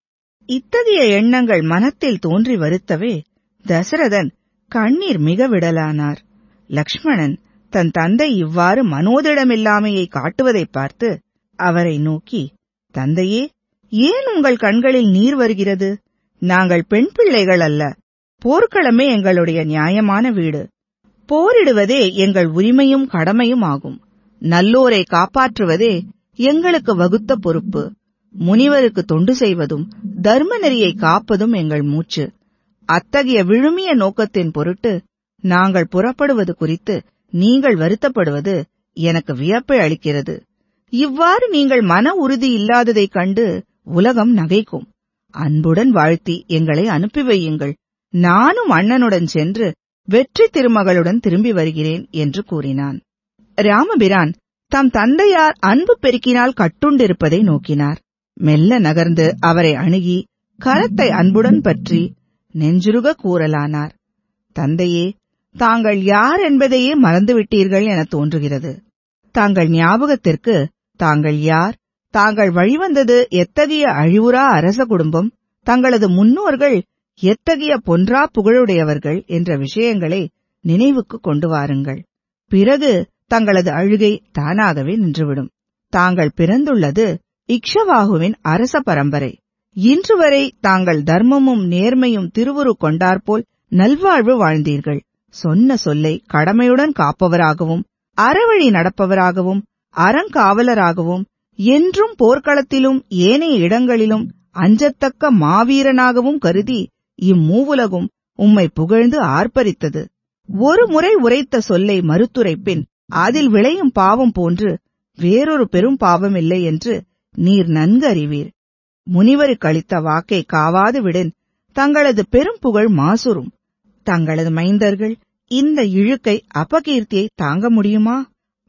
S3: இத்தகைய எண்ணங்கள் மனத்தில் தோன்றி வருத்தவே தசரதன் கண்ணீர் மிக விடலானார். லக்ஷ்மணன் தன் தந்தை இவ்வாறு மனோதிடமில்லாமையை காட்டுவதைப் பார்த்து அவரை நோக்கி, தந்தையே, ஏன் உங்கள் கண்களில் நீர் வருகிறது? நாங்கள் பெண் பிள்ளைகள் அல்ல. போர்க்களமே எங்களுடைய நியாயமான வீடு. போரிடுவதே எங்கள் உரிமையும் கடமையும் ஆகும். நல்லோரை காப்பாற்றுவதே எங்களுக்கு வகுத்த பொறுப்பு. முனிவருக்கு தொண்டு செய்வதும் தர்ம நெறியை காப்பதும் எங்கள் மூச்சு. அத்தகைய விழுமிய நோக்கத்தின் பொருட்டு நாங்கள் புறப்படுவது குறித்து நீங்கள் வருத்தப்படுவது எனக்கு வியப்பை அளிக்கிறது. இவ்வாறு நீங்கள் மன உறுதி இல்லாததைக் கண்டு உலகம் நகைக்கும். அன்புடன் வாழ்த்தி எங்களை அனுப்பி வையுங்கள். நானும் அண்ணனுடன் சென்று வெற்றி திருமகளுடன் திரும்பி வருகிறேன் என்று கூறினான். ராமபிரான் தம் தந்தையார் அன்பு பெருக்கினால் கட்டுண்டிருப்பதை நோக்கினார். மெல்ல நகர்ந்து அவரை அணுகி கரத்தை அன்புடன் பற்றி நெஞ்சுருக கூறலானார். தந்தையே, தாங்கள் யார் என்பதையே மறந்துவிட்டீர்கள் என தோன்றுகிறது. தாங்கள் ஞாபகத்திற்கு தாங்கள் யார், தாங்கள் வழிவந்தது எத்தகைய அழிவுறா அரச குடும்பம், தங்களது முன்னோர்கள் எத்தகைய பொன்றா புகழுடையவர்கள் என்ற விஷயங்களை நினைவுக்கு கொண்டு வாருங்கள். பிறகு தங்களது அழுகை தானாகவே நின்றுவிடும். தாங்கள் பிறந்துள்ளது இக்ஷவாகுவின் அரச பரம்பரை. இன்று வரை தாங்கள் தர்மமும் நேர்மையும் திருவுரு கொண்டாற்போல் நல்வாழ்வு வாழ்ந்தீர்கள். சொன்ன சொல்லை கடமையுடன் காப்பவராகவும், அறவழி நடப்பவராகவும், அறங்காவலராகவும், என்றும் போர்க்களத்திலும் ஏனைய இடங்களிலும் அஞ்சத்தக்க மாவீரனாகவும் கருதி இம்மூவுலகும் உம்மை புகழ்ந்து ஆர்ப்பரித்தது. ஒரு முறை உரைத்த சொல்லை மறுத்துரைப்பின் அதில் விளையும் பாவம் போன்று வேறொரு பெரும் பாவமில்லை என்று நீர் நன்கு அறிவீர். முனிவருக்கு அளித்த வாக்கை காவாது விடின் தங்களது பெரும் புகழ் மாசுரும். தங்களது மைந்தர்கள் இந்த இழுக்கை அபகீர்த்தியை தாங்க முடியுமா?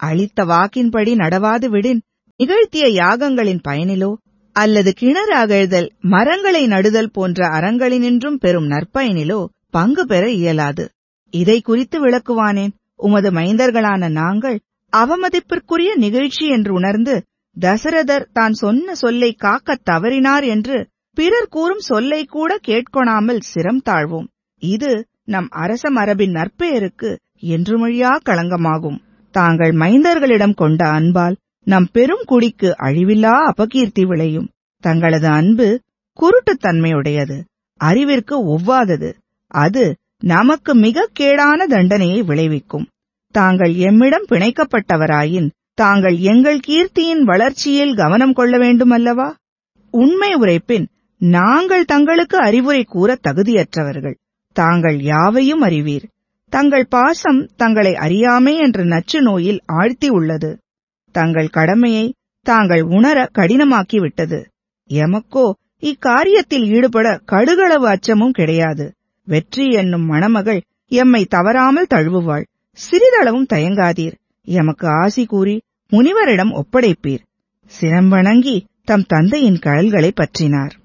S3: அளித்த வாக்கின்படி நடவாது விடின் நிகழ்த்திய யாகங்களின் பயனிலோ அல்லது கிணறு அகழ்தல், மரங்களை நடுதல் போன்ற அறங்களினின்றும் பெறும் நற்பயனிலோ பங்கு பெற இயலாது. இதை குறித்து விளக்குவானேன்? உமது மைந்தர்களான நாங்கள் அவமதிப்பிற்குரிய நிகழ்ச்சி என்று உணர்ந்து தசரதர் தான் சொன்ன சொல்லை காக்கத் தவறினார் என்று பிறர் கூறும் சொல்லை கூட கேட்கொணாமல் சிரம் தாழ்வோம். இது நம் அரச மரபின் நற்பெயருக்கு என்றுமொழியா களங்கமாகும். தாங்கள் மைந்தர்களிடம் கொண்ட அன்பால் நம் பெரும் குடிக்கு அழிவில்லா அபகீர்த்தி விளையும். தங்களது அன்பு குருட்டுத்தன்மையுடையது, அறிவிற்கு ஒவ்வாதது. அது நமக்கு மிக கேடான தண்டனையை விளைவிக்கும். தாங்கள் எம்மிடம் பிணைக்கப்பட்டவராயின் தாங்கள் எங்கள் கீர்த்தியின் வளர்ச்சியில் கவனம் கொள்ள வேண்டுமல்லவா? உண்மை உரைப்பின் நாங்கள் தங்களுக்கு அறிவுரை கூற தகுதியற்றவர்கள். தாங்கள் யாவையும் அறிவீர். தங்கள் பாசம் தங்களை அறியாமை என்ற நச்சு நோயில் ஆழ்த்தி உள்ளது. தங்கள் கடமையை தாங்கள் உணர கடினமாக்கிவிட்டது. எமக்கோ இக்காரியத்தில் ஈடுபட கடுகளவு அச்சமும் கிடையாது. வெற்றி என்னும் மணமகள் எம்மை தவறாமல் தழுவுவாள். சிறிதளவும் தயங்காதீர். எமக்கு ஆசி கூறி முனிவரிடம் ஒப்படைப்பீர். சிரம்பணங்கி தம் தந்தையின் கழல்களை பற்றினார்.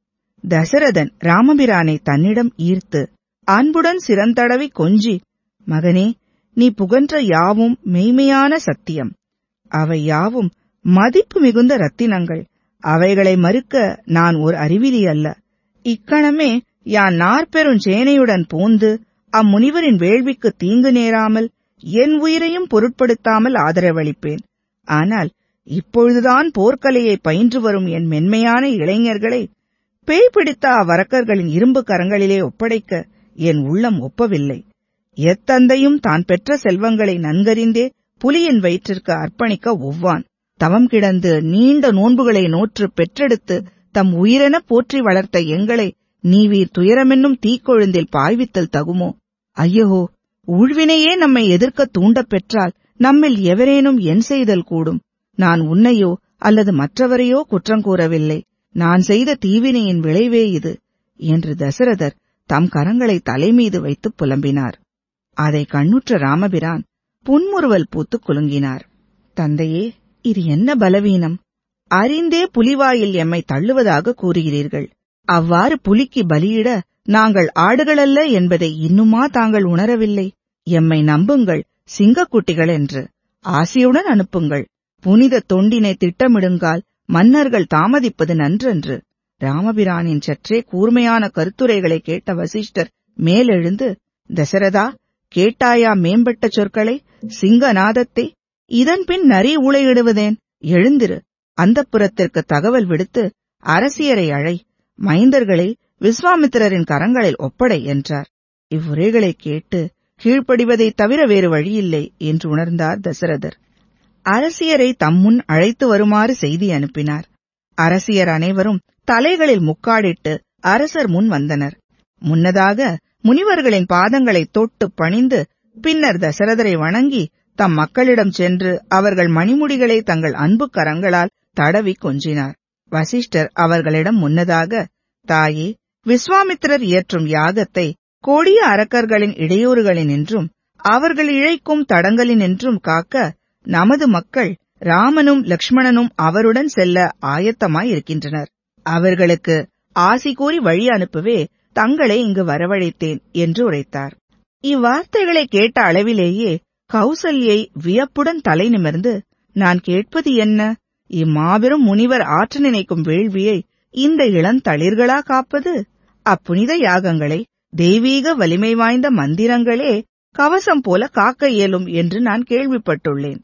S3: தசரதன் ராமபிரானை தன்னிடம் ஈர்த்து அன்புடன் சிரந்தடவி கொஞ்சி, மகனே, நீ புகன்ற யாவும் மெய்மையான சத்தியம். அவை யாவும் மதிப்பு மிகுந்த ரத்தினங்கள். அவைகளை மறுக்க நான் ஒரு அறிவிலி அல்ல. இக்கணமே யான் நாற்பெருஞ் சேனையுடன் போந்து அம்முனிவரின் வேள்விக்கு தீங்கு நேராமல் என் உயிரையும் பொருட்படுத்தாமல் ஆதரவளிப்பேன். ஆனால் இப்பொழுதுதான் போர்க்கலையை பயின்று வரும் என் மென்மையான இளைஞர்களை பேய் பிடித்த அவ்வரக்கர்களின் இரும்பு கரங்களிலே ஒப்படைக்க என் உள்ளம் ஒப்பவில்லை. எத்தந்தையும் தான் பெற்ற செல்வங்களை நன்கறிந்தே புலியின் வயிற்றிற்கு அர்ப்பணிக்க ஒவ்வான். தவம் கிடந்து நீண்ட நோன்புகளை நோற்று பெற்றெடுத்து தம் உயிரென போற்றி வளர்த்த எங்களை நீவீர் துயரமென்னும் தீக்கொழுந்தில் பாய்வித்தல் தகுமோ? ஐயோ, ஊழ்வினையே நம்மை எதிர்க்க தூண்டப் பெற்றால் நம்மில் எவரேனும் என் செய்தல் கூடும். நான் உன்னையோ அல்லது மற்றவரையோ குற்றங்கூறவில்லை. நான் செய்த தீவினையின் விளைவே இது என்று தசரதர் தம் கரங்களை தலைமீது வைத்து புலம்பினார். அதை கண்ணுற்ற ராமபிரான் புன்முறுவல் பூத்து குலுங்கினார். தந்தையே, இது என்ன பலவீனம்? அறிந்தே புலிவாயில் எம்மை தள்ளுவதாக கூறுகிறீர்கள். அவ்வாறு புலிக்கு பலியிட நாங்கள் ஆடுகளல்ல என்பதை இன்னுமா தாங்கள் உணரவில்லை? எம்மை நம்புங்கள், சிங்கக்குட்டிகள் என்று ஆசையுடன் அனுப்புங்கள். புனித தொண்டினை திட்டமிடுங்கால் மன்னர்கள் தாமதிப்பது நன்றன்று. ராமபிரானின் சற்றே கூர்மையான கருத்துரைகளை கேட்ட வசிஷ்டர் மேலெழுந்து, தசரதா, கேட்டாயா மேம்பட்ட சொற்களை, சிங்கநாதத்தை? இதன்பின் நரி ஊளையிடுவதேன்? எழுந்திரு, அந்தப்புரத்திற்கு தகவல் விடுத்து அரசியரை அழை, மைந்தர்களை விஸ்வாமித்திரரின் கரங்களில் ஒப்படை என்றார். இவ்வுரைகளை கேட்டு கீழ்ப்படிவதைத் தவிர வேறு வழியில்லை என்று உணர்ந்தார் தசரதர். அரசியரை தம்முன் அழைத்து வருமாறு செய்தி அனுப்பினார். அரசியர் அனைவரும் தலைகளில் முக்காடிட்டு அரசர் முன் வந்தனர். முன்னதாக முனிவர்களின் பாதங்களை தொட்டு பணிந்து பின்னர் தசரதரை வணங்கி தம் மக்களிடம் சென்று அவர்கள் மணிமுடிகளை தங்கள் அன்பு கரங்களால் தடவி கொஞ்சினார். வசிஷ்டர் அவர்களிடம் முன்னதாக, தாயே, விஸ்வாமித்திரர் இயற்றும் யாகத்தை கொடிய அரக்கர்களின் இடையூறுகளினின்றும் அவர்கள் இழைக்கும் தடங்கலினின்றும் காக்க நமது மக்கள் ராமனும் லக்ஷ்மணனும் அவருடன் செல்ல ஆயத்தமாயிருக்கின்றனர். அவர்களுக்கு ஆசி கூறி வழி அனுப்பவே தங்களை இங்கு வரவழைத்தேன் என்று உரைத்தார். இவ்வார்த்தைகளை கேட்ட அளவிலேயே கௌசல்யை வியப்புடன் தலை நிமிர்ந்து, நான் கேட்பது என்ன? இம்மாபெரும் முனிவர் ஆற்ற நினைக்கும் வேள்வியை இந்த இளந்தளிர்களா காப்பது? அப்புனித யாகங்களை தெய்வீக வலிமை வாய்ந்த மந்திரங்களே கவசம் போல காக்க இயலும் என்று நான் கேள்விப்பட்டுள்ளேன்.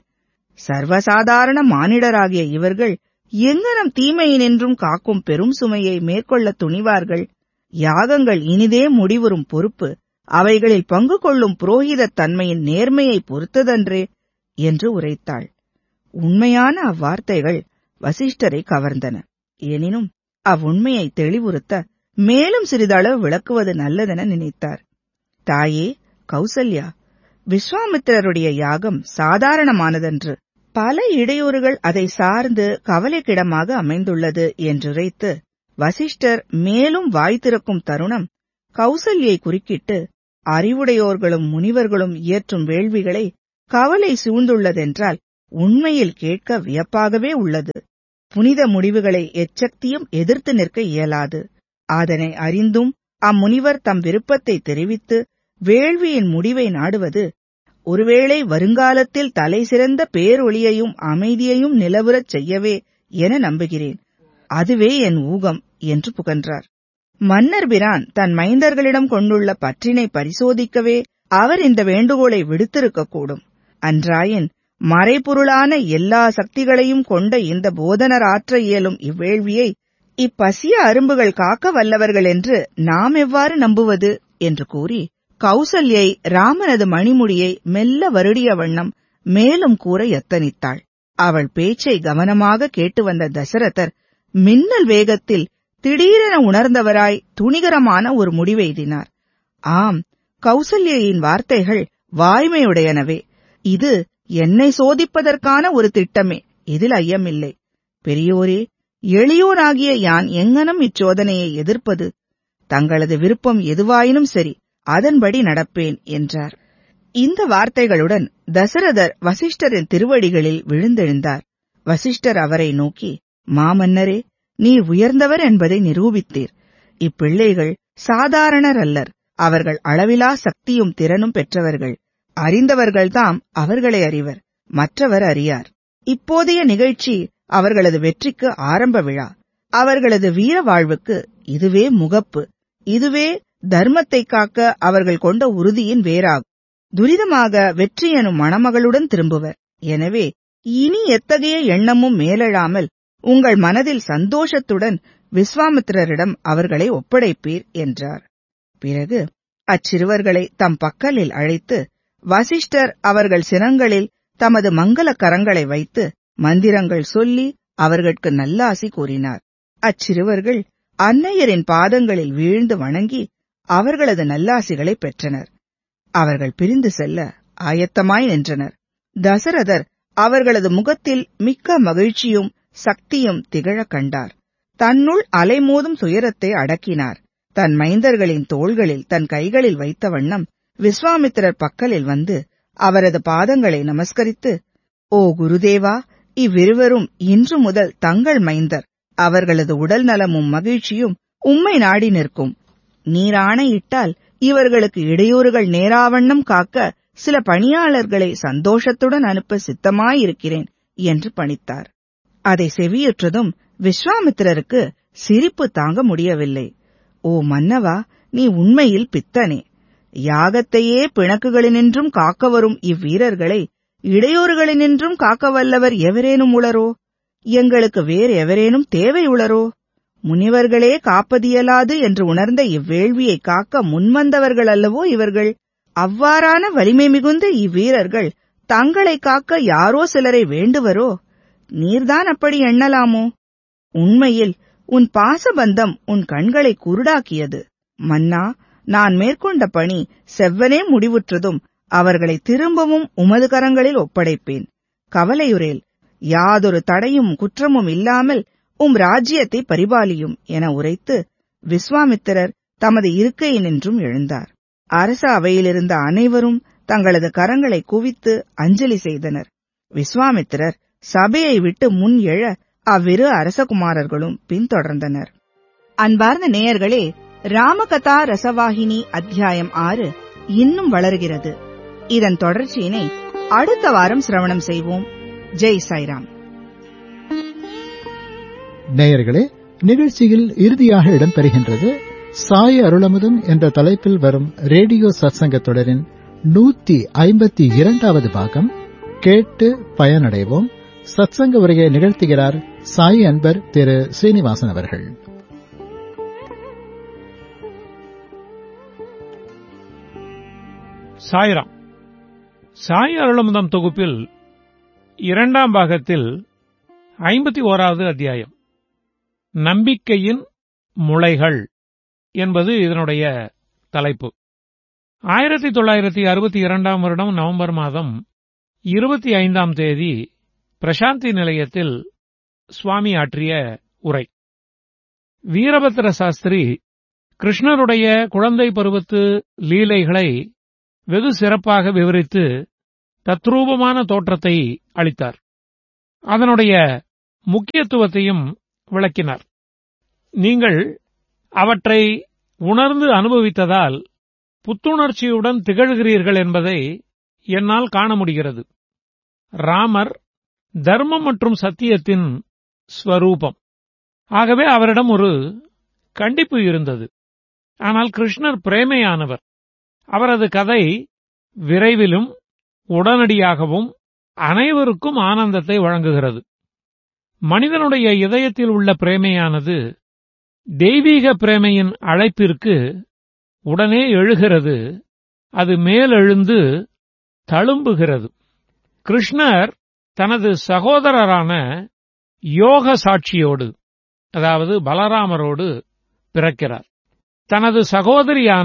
S3: சர்வசாதாரண மானிடராகிய இவர்கள் எங்கனம் தீமையினின்றும் காக்கும் பெரும் சுமையை மேற்கொள்ள துணிவார்கள்? யாகங்கள் இனிதே முடிவுறும் பொறுப்பு அவைகளில் பங்கு கொள்ளும் புரோகிதத் தன்மையின் நேர்மையை பொறுத்ததன்றே என்று உரைத்தாள். உண்மையான அவ்வார்த்தைகள் வசிஷ்டரை கவர்ந்தன. எனினும் அவ்வுண்மையை தெளிவுறுத்த மேலும் சிறிதளவு விளக்குவது நல்லதென நினைத்தார். தாயே கௌசல்யா, விஸ்வாமித்திரருடைய யாகம் சாதாரணமானதன்று. பல இடையூறுகள் அதை சார்ந்து கவலைக்கிடமாக அமைந்துள்ளது என்றுரைத்து வசிஷ்டர் மேலும் வாய் திறக்கும் தருணம் கௌசல்யை குறுக்கிட்டு, அறிவுடையோர்களும் முனிவர்களும் இயற்றும் வேள்விகளை கவலை சூழ்ந்துள்ளதென்றால் உண்மையில் கேட்க வியப்பாகவே உள்ளது. புனித முடிவுகளை எச்சக்தியும் எதிர்த்து நிற்க இயலாது. அதனை அறிந்தும் அம்முனிவர் தம் விருப்பத்தை தெரிவித்து வேள்வியின் முடிவை நாடுவது ஒருவேளை வருங்காலத்தில் தலை சிறந்த பேரொளியையும் அமைதியையும் நிலவுறச் செய்யவே என நம்புகிறேன். அதுவே என் ஊகம் என்று புகன்றார். மன்னர் பிரான் தன் மைந்தர்களிடம் கொண்டுள்ள பற்றினை பரிசோதிக்கவே அவர் இந்த வேண்டுகோளை விடுத்திருக்கக்கூடும். அன்றாயின் மறைபொருளான எல்லா சக்திகளையும் கொண்ட இந்த போதனர் ஆற்ற இயலும் இவ்வேள்வியை இப்பசிய அரும்புகள் காக்க வல்லவர்கள் என்று நாம் எவ்வாறு நம்புவது என்று கூறி கௌசல்யை ராமனது மணிமுடியை மெல்ல வருடிய வண்ணம் மேலும் கூற எத்தனித்தாள். அவள் பேச்சை கவனமாக கேட்டு வந்த தசரதர் மின்னல் வேகத்தில் திடீரென உணர்ந்தவராய் துணிகரமான ஒரு முடிவெய்தினார். ஆம், கௌசல்யின் வார்த்தைகள் வாய்மையுடையனவே. இது என்னை சோதிப்பதற்கான ஒரு திட்டமே, இதில் ஐயமில்லை. பெரியோரே, எளியோனாகிய யான் எங்கனம் இச்சோதனையை எதிர்ப்பது? தங்களது விருப்பம் எதுவாயினும் சரி, அதன்படி நடப்பேன் என்றார். இந்த வார்த்தைகளுடன் தசரதர் வசிஷ்டரின் திருவடிகளில் விழுந்தெழுந்தார். வசிஷ்டர் அவரை நோக்கி, மாமன்னரே, நீர் உயர்ந்தவர் என்பதை நிரூபித்தீர். இப்பிள்ளைகள் சாதாரணர் அல்லர். அவர்கள் அளவிலா சக்தியும் திறனும் பெற்றவர்கள். அறிந்தவர்கள்தாம் அவர்களை அறிவர், மற்றவர் அறியார். இப்போதைய நிகழ்ச்சி அவர்களது வெற்றிக்கு ஆரம்ப விழா. அவர்களது வீர வாழ்வுக்கு இதுவே முகப்பு. இதுவே தர்மத்தை காக்க அவர்கள் கொண்ட உறுதியின் வேறாகும். துரிதமாக வெற்றி எனும் மணமகளுடன் திரும்புவர். எனவே இனி எத்தகைய எண்ணமும் மேலெழாமல் உங்கள் மனதில் சந்தோஷத்துடன் விஸ்வாமித்திரரிடம் அவர்களை ஒப்படைப்பீர் என்றார். பிறகு அச்சிறுவர்களை தம் பக்கலில் அழைத்து வசிஷ்டர் அவர்கள் சிரங்களில் தமது மங்கள கரங்களை வைத்து மந்திரங்கள் சொல்லி அவர்களுக்கு நல்லாசி கூறினார். அச்சிறுவர்கள் அன்னையரின் பாதங்களில் வீழ்ந்து வணங்கி அவர்களது நல்லாசிகளை பெற்றனர். அவர்கள் பிரிந்து செல்ல ஆயத்தமாய் நின்றனர். தசரதர் அவர்களது முகத்தில் மிக்க மகிழ்ச்சியும் சக்தியும் திகழக் கண்டார். தன்னுள் அலைமோதும் துயரத்தை அடக்கினார். தன் மைந்தர்களின் தோள்களில் தன் கைகளில் வைத்த வண்ணம் விஸ்வாமித்திரர் பக்கலில் வந்து அவரது பாதங்களை நமஸ்கரித்து, ஓ குருதேவா, இவ்விருவரும் இன்று முதல் தங்கள் மைந்தர். அவர்களது உடல் நலமும் மகிழ்ச்சியும் உம்மை நாடி நிற்கும். நீர் ஆணையிட்டால் இவர்களுக்கு இடையூறுகள் நேராவண்ணம் காக்க சில பணியாளர்களை சந்தோஷத்துடன் அனுப்ப சித்தமாயிருக்கிறேன் என்று பணித்தார். அதை செவியுற்றதும் விஸ்வாமித்திரருக்கு சிரிப்பு தாங்க முடியவில்லை. ஓ மன்னவா, நீ உண்மையில் பித்தனே. யாகத்தையே பிணக்குகளினின்றும் காக்க வரும் இவ்வீரர்களை இடையூறுகளினின்றும் காக்க வல்லவர் எவரேனும் உளரோ? எங்களுக்கு வேறு எவரேனும் தேவை உளரோ? முனிவர்களே காப்பதியலாது என்று உணர்ந்த இவ்வேள்வியை காக்க முன்வந்தவர்கள் அல்லவோ இவர்கள்? அவ்வாறான வலிமை மிகுந்த இவ்வீரர்கள் தங்களை காக்க யாரோ சிலரை வேண்டுவரோ? நீர்தான் அப்படி எண்ணலாமோ? உண்மையில் உன் பாசபந்தம் உன் கண்களை குருடாக்கியது. மன்னா, நான் மேற்கொண்ட பணி செவ்வனே முடிவுற்றதும் அவர்களை திரும்பவும் உமது கரங்களில் ஒப்படைப்பேன். கவலையுறேல். யாதொரு தடையும் குற்றமும் இல்லாமல் உம் ராஜ்யத்தை பரிபாலியும் என உரைத்து விஸ்வாமித்திரர் தமது இருக்கையினின்றும் எழுந்தார். அரச அவையிலிருந்த அனைவரும் தங்களது கரங்களை குவித்து அஞ்சலி செய்தனர். விஸ்வாமித்திரர் சபையை விட்டு முன் எழ அவ்விரு அரசகுமாரர்களும் பின்தொடர்ந்தனர். அன்பார்ந்த நேயர்களே, ராமகதா ரசவாகினி அத்தியாயம் ஆறு இன்னும் வளர்கிறது. இதன் தொடர்ச்சியினை அடுத்த வாரம் சிரவணம் செய்வோம். ஜெய் சாய்ராம்.
S2: நேயர்களே, நிகழ்ச்சியில் இறுதியாக இடம்பெறுகின்றது சாய் அருளமுதம் என்ற தலைப்பில் வரும் ரேடியோ சத்சங்க தொடரின் நூத்தி ஐம்பத்தி இரண்டாவது பாகம். கேட்டு பயனடைவோம். சத்சங்க உரையை நிகழ்த்துகிறார் சாய் அன்பர் திரு சீனிவாசன் அவர்கள்.
S4: சாய்ராம். சாய் அருளமுதம் தொகுப்பில் இரண்டாம் பாகத்தில் ஐம்பத்தி ஓராவது அத்தியாயம் நம்பிக்கையின் முளைகள் என்பது இதனுடைய தலைப்பு. ஆயிரத்தி தொள்ளாயிரத்தி அறுபத்தி இரண்டாம் வருடம் நவம்பர் மாதம் இருபத்தி ஐந்தாம் தேதி பிரசாந்தி நிலையத்தில் சுவாமி ஆற்றிய உரை. வீரபத்ர சாஸ்திரி கிருஷ்ணருடைய குழந்தை பருவத்து லீலைகளை வெகு சிறப்பாக விவரித்து தத்ரூபமான தோற்றத்தை அளித்தார். அதனுடைய முக்கியத்துவத்தையும் விளக்கினார். நீங்கள் அவற்றை உணர்ந்து அனுபவித்ததால் புத்துணர்ச்சியுடன் திகழ்கிறீர்கள் என்பதை என்னால் காண முடிகிறது. ராமர் தர்மம் மற்றும் சத்தியத்தின் ஸ்வரூபம். ஆகவே அவரிடம் ஒரு கண்டிப்பு இருந்தது. ஆனால் கிருஷ்ணர் பிரேமையானவர். அவரது கதை விரைவிலும் உடனடியாகவும் அனைவருக்கும் ஆனந்தத்தை வழங்குகிறது. மனிதனுடைய இதயத்தில் உள்ள பிரேமையானது தெய்வீக பிரேமையின் அழைப்பிற்கு உடனே எழுகிறது. அது மேலெழுந்து தழும்புகிறது. கிருஷ்ணர் தனது சகோதரரான யோக சாட்சியோடு, அதாவது பலராமரோடு பிறக்கிறார். தனது சகோதரியான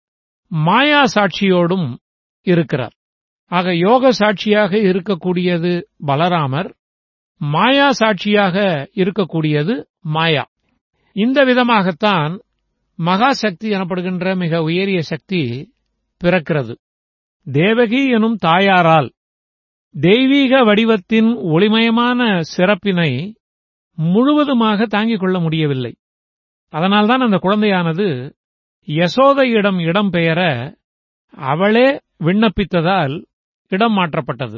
S4: மாயா சாட்சியோடும் இருக்கிறார். ஆக யோக சாட்சியாக இருக்கக்கூடியது பலராமர், மாயா சாட்சியாக இருக்கக்கூடியது மாயா. இந்த விதமாகத்தான் மகாசக்தி எனப்படுகின்ற மிக உயரிய சக்தி பிறக்கிறது. தேவகி எனும் தாயாரால் தெய்வீக வடிவத்தின் ஒளிமயமான சிறப்பினை முழுவதுமாக தாங்கிக் கொள்ள முடியவில்லை. அதனால்தான் அந்த குழந்தையானது யசோதையிடம் இடம் பெயர அவளே விண்ணப்பித்ததால் இடம் மாற்றப்பட்டது.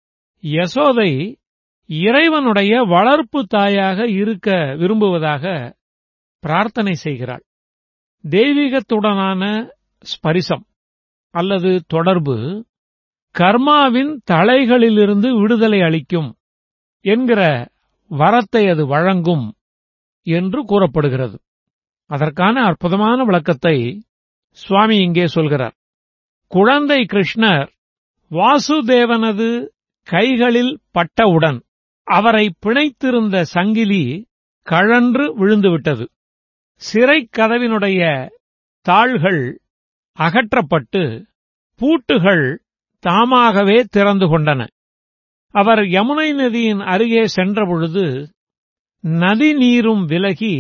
S4: யசோதை இறைவனுடைய வளர்ப்பு தாயாக இருக்க விரும்புவதாக பிரார்த்தனை செய்கிறாள். தெய்வீகத்துடனான ஸ்பரிசம் அல்லது தொடர்பு கர்மாவின் தலைகளிலிருந்து விடுதலை அளிக்கும் என்கிற வரத்தை அது வழங்கும் என்று கூறப்படுகிறது. அதற்கான அற்புதமான விளக்கத்தை சுவாமி இங்கே சொல்கிறார். குழந்தை கிருஷ்ணர் வாசுதேவனது கைகளில் பட்டவுடன் அவரை பிணைத்திருந்த சங்கிலி கழன்று விழுந்துவிட்டது. சிறைக் கதவினுடைய தாள்கள் அகற்றப்பட்டு பூட்டுகள் தாமாகவே திறந்து கொண்டன. அவர் யமுனை நதியின் அருகே சென்றபொழுது நதி நீரும் விலகி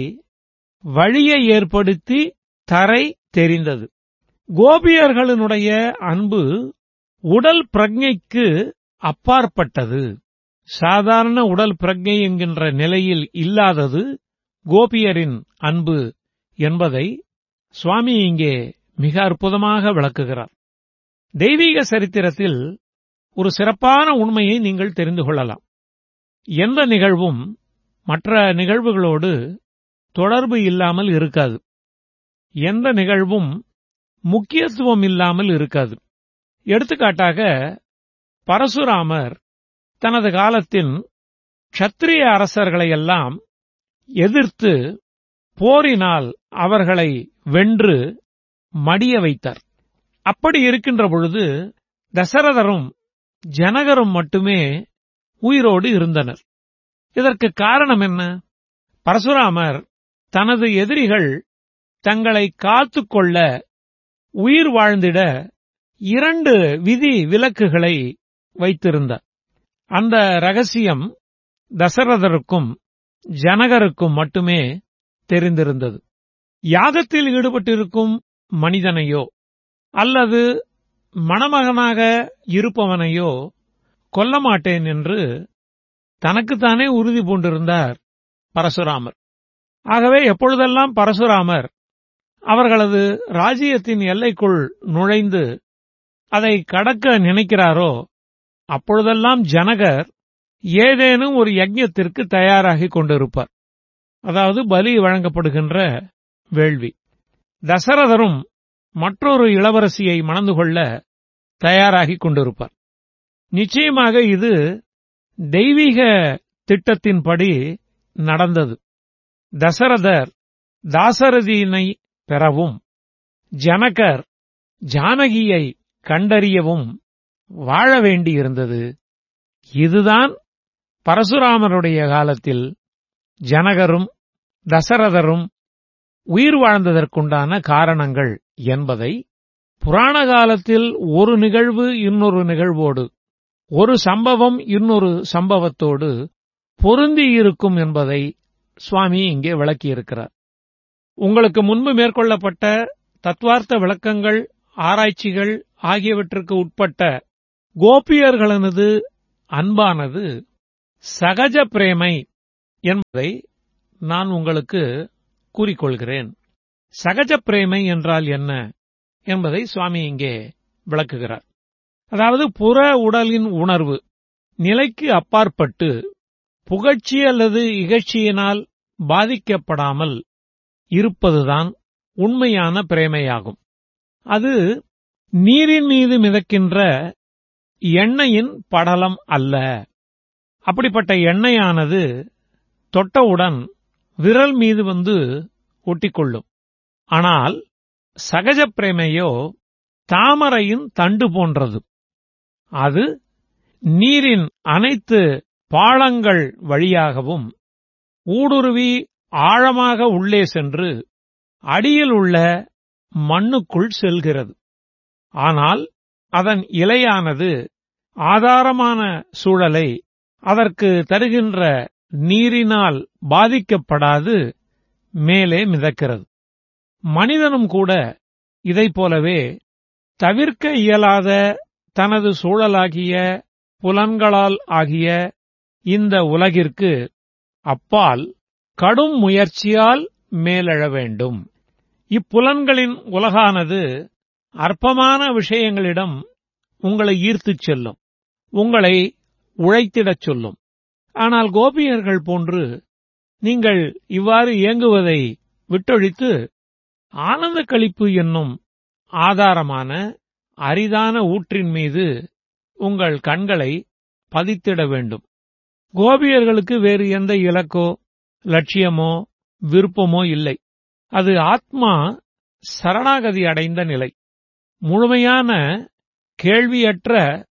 S4: வழியை ஏற்படுத்தி தரை தெரிந்தது. கோபியர்களினுடைய அன்பு உடல் பிரஜைக்கு அப்பாற்பட்டது. சாதாரண உடல் பிரஜை என்கின்ற நிலையில் இல்லாதது கோபியரின் அன்பு என்பதை சுவாமி இங்கே மிக அற்புதமாக விளக்குகிறார். தெய்வீக சரித்திரத்தில் ஒரு சிறப்பான உண்மையை நீங்கள் தெரிந்து கொள்ளலாம். எந்த நிகழ்வும் மற்ற நிகழ்வுகளோடு தொடர்பு இல்லாமல் இருக்காது. எந்த நிகழ்வும் முக்கியத்துவம் இல்லாமல் இருக்காது. எடுத்துக்காட்டாக, பரசுராமர் தனது காலத்தின் க்ஷத்திரிய அரசர்களையெல்லாம் எதிர்த்து போரினால் அவர்களை வென்று மடிய வைத்தார். அப்படி இருக்கின்ற பொழுது தசரதரும் ஜனகரும் மட்டுமே உயிரோடு இருந்தனர். இதற்கு காரணம் என்ன? பரசுராமர் தனது எதிரிகள் தங்களை காத்துக்கொள்ள உயிர் வாழ்ந்திட இரண்டு விதி விலக்குகளை வைத்திருந்தார். அந்த ரகசியம் தசரதருக்கும் ஜனகருக்கும் மட்டுமே தெரிந்திருந்தது. யாகத்தில் ஈடுபட்டிருக்கும் மனிதனையோ அல்லது மணமகனாக இருப்பவனையோ கொல்ல மாட்டேன் என்று தனக்குத்தானே உறுதி பூண்டிருந்தார் பரசுராமர். ஆகவே எப்பொழுதெல்லாம் பரசுராமர் அவர்களது ராஜ்யத்தின் எல்லைக்குள் நுழைந்து அதை கடக்க நினைக்கிறாரோ அப்பொழுதெல்லாம் ஜனகர் ஏதேனும் ஒரு யஜ்ஞத்திற்கு தயாராகிக் கொண்டிருப்பார். அதாவது பலி வழங்கப்படுகின்ற வேள்வி. தசரதரும் மற்றொரு இளவரசியை மணந்து கொள்ள தயாராகிக் கொண்டிருப்பார். நிச்சயமாக இது தெய்வீக திட்டத்தின்படி நடந்தது. தசரதர் தாசரதியினை பெறவும் ஜனகர் ஜானகியை கண்டறியவும் வாழ வேண்டியிருந்தது. இதுதான் பரசுராமருடைய காலத்தில் ஜனகரும் தசரதரும் உயிர் வாழ்ந்ததற்குண்டான காரணங்கள் என்பதை புராண காலத்தில் ஒரு நிகழ்வு இன்னொரு நிகழ்வோடு, ஒரு சம்பவம் இன்னொரு சம்பவத்தோடு பொருந்தியிருக்கும் என்பதை சுவாமி இங்கே விளக்கியிருக்கிறார். உங்களுக்கு முன்பு மேற்கொள்ளப்பட்ட தத்துவார்த்த விளக்கங்கள், ஆராய்ச்சிகள் ஆகியவற்றுக்கு உட்பட்ட கோபியர்களது அன்பானது சகஜ பிரேமை என்பதை நான் உங்களுக்கு கூறிக்கொள்கிறேன். சகஜ பிரேமை என்றால் என்ன என்பதை சுவாமி இங்கே விளக்குகிறார். அதாவது புற உடலின் உணர்வு நிலைக்கு அப்பாற்பட்டு புகழ்ச்சி அல்லது இகழ்ச்சியினால் பாதிக்கப்படாமல் இருப்பதுதான் உண்மையான பிரேமையாகும். அது நீரின் மீது மிதக்கின்ற எண்ணெயின் படலம் அல்ல. அப்படிப்பட்ட எண்ணெயானது தொட்டவுடன் விரல் மீது வந்து ஒட்டிக்கொள்ளும். ஆனால் சகஜ பிரேமையோ தாமரையின் தண்டு போன்றது. அது நீரின் அனைத்து பாளங்கள் வழியாகவும் ஊடுருவி ஆழமாக உள்ளே சென்று அடியில் உள்ள மண்ணுக்குள் செல்கிறது. ஆனால் அதன் இலையானது ஆதாரமான சூழலை அதற்கு தருகின்ற நீரினால் பாதிக்கப்படாது மேலே மிதக்கிறது. மனிதனும் கூட இதைப் போலவே தவிர்க்க இயலாத தனது சூழலாகிய புலன்களால் ஆகிய இந்த உலகிற்கு அப்பால் கடும் முயற்சியால் மேலெழ வேண்டும். இப்புலன்களின் உலகானது அற்பமான விஷயங்களிடம் உங்களை ஈர்த்துச் செல்லும், உங்களை உழைத்திடச் சொல்லும். ஆனால் கோபியர்கள் போன்று நீங்கள் இவ்வாறு இயங்குவதை விட்டொழித்து ஆனந்த களிப்பு என்னும் ஆதாரமான அரிதான ஊற்றின் மீது உங்கள் கண்களை பதித்திட வேண்டும். கோபியர்களுக்கு வேறு எந்த இலக்கோ லட்சியமோ விருப்பமோ இல்லை. அது ஆத்மா சரணாகதி அடைந்த நிலை, முழுமையான கேள்வியற்ற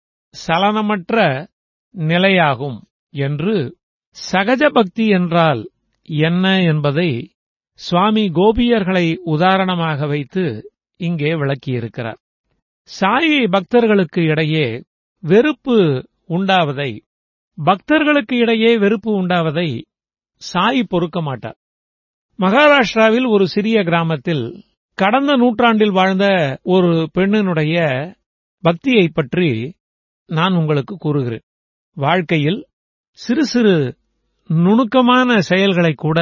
S4: சலனமற்ற நிலையாகும் என்று சகஜ பக்தி என்றால் என்ன என்பதை சுவாமி கோபியர்களை உதாரணமாக வைத்து இங்கே விளக்கியிருக்கிறார். சாயி பக்தர்களுக்கு இடையே வெறுப்பு உண்டாவதை பக்தர்களுக்கு இடையே வெறுப்பு உண்டாவதை சாயி பொறுக்க மாட்டார். மகாராஷ்டிராவில் ஒரு சிறிய கிராமத்தில் கடந்த நூற்றாண்டில் வாழ்ந்த ஒரு பெண்ணினுடைய பக்தியைப் பற்றி நான் உங்களுக்கு கூறுகிறேன். வாழ்க்கையில் சிறு சிறு நுணுக்கமான செயல்களை கூட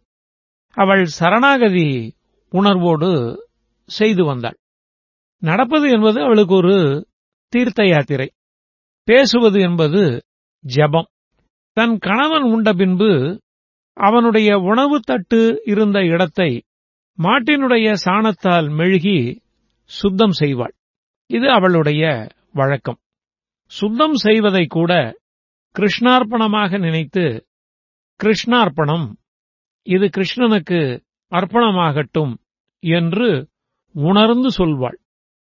S4: அவள் சரணாகதி உணர்வோடு செய்து வந்தாள். நடப்பது என்பது அவளுக்கு ஒரு தீர்த்த யாத்திரை, பேசுவது என்பது ஜபம். தன் கணவன் உண்ட பின்பு அவனுடைய உணவு தட்டு இருந்த இடத்தை மாட்டினுடைய சாணத்தால் மெழுகி சுத்தம் செய்வாள். இது அவளுடைய வழக்கம். சுத்தம் செய்வதை கூட கிருஷ்ணார்ப்பணமாக நினைத்து, கிருஷ்ணார்ப்பணம், இது கிருஷ்ணனுக்கு அர்ப்பணமாகட்டும் என்று உணர்ந்து சொல்வாள்.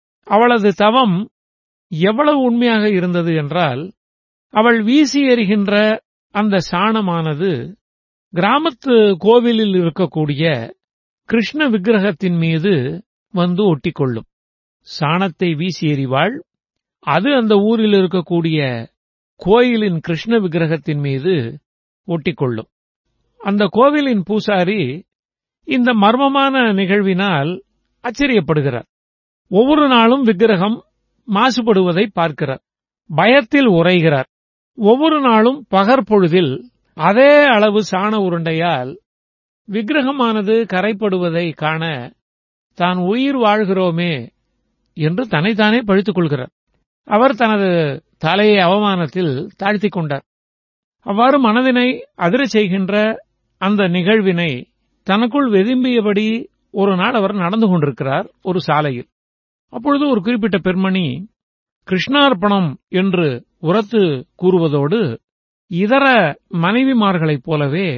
S4: அவளது தவம் எவ்வளவு உண்மையாக இருந்தது என்றால், அவள் வீசி எறிகின்ற அந்த சாணமானது கிராமத்து கோவிலில் இருக்கக்கூடிய கிருஷ்ண விக்கிரகத்தின் மீது வந்து ஒட்டிக்கொள்ளும். சாணத்தை வீசி எறிவாள், அது அந்த ஊரில் இருக்கக்கூடிய கோயிலின் கிருஷ்ண விக்கிரகத்தின் மீது ஒட்டிக்கொள்ளும். அந்த கோவிலின் பூசாரி இந்த மர்மமான நிகழ்வினால் ஆச்சரியப்படுகிறார். ஒவ்வொரு நாளும் விக்கிரகம் மாசுபடுவதை பார்க்கிறார், பயத்தில் உறைகிறார். ஒவ்வொரு நாளும் பகற்பொழுதில் அதே அளவு சாண உருண்டையால் விக்கிரகமானது கரைப்படுவதை காண தான் உயிர் வாழ்கிறோமே என்று தன்னைத்தானே பழித்துக் கொள்கிறார். அவர் தனது தலையை அவமானத்தில் தாழ்த்திக் கொண்டார். அவ்வாறு மனதினை அதிரச் செய்கின்ற அந்த நிகழ்வினை தனக்குள் வெதும்பியபடி ஒரு நாள் அவர் நடந்து கொண்டிருக்கிறார் ஒரு சாலையில். அப்பொழுது ஒரு குறிப்பிட்ட பெண்மணி கிருஷ்ணார்ப்பணம் என்று உரத்து கூறுவதோடு இதர மனைவிமார்களைப் போலவே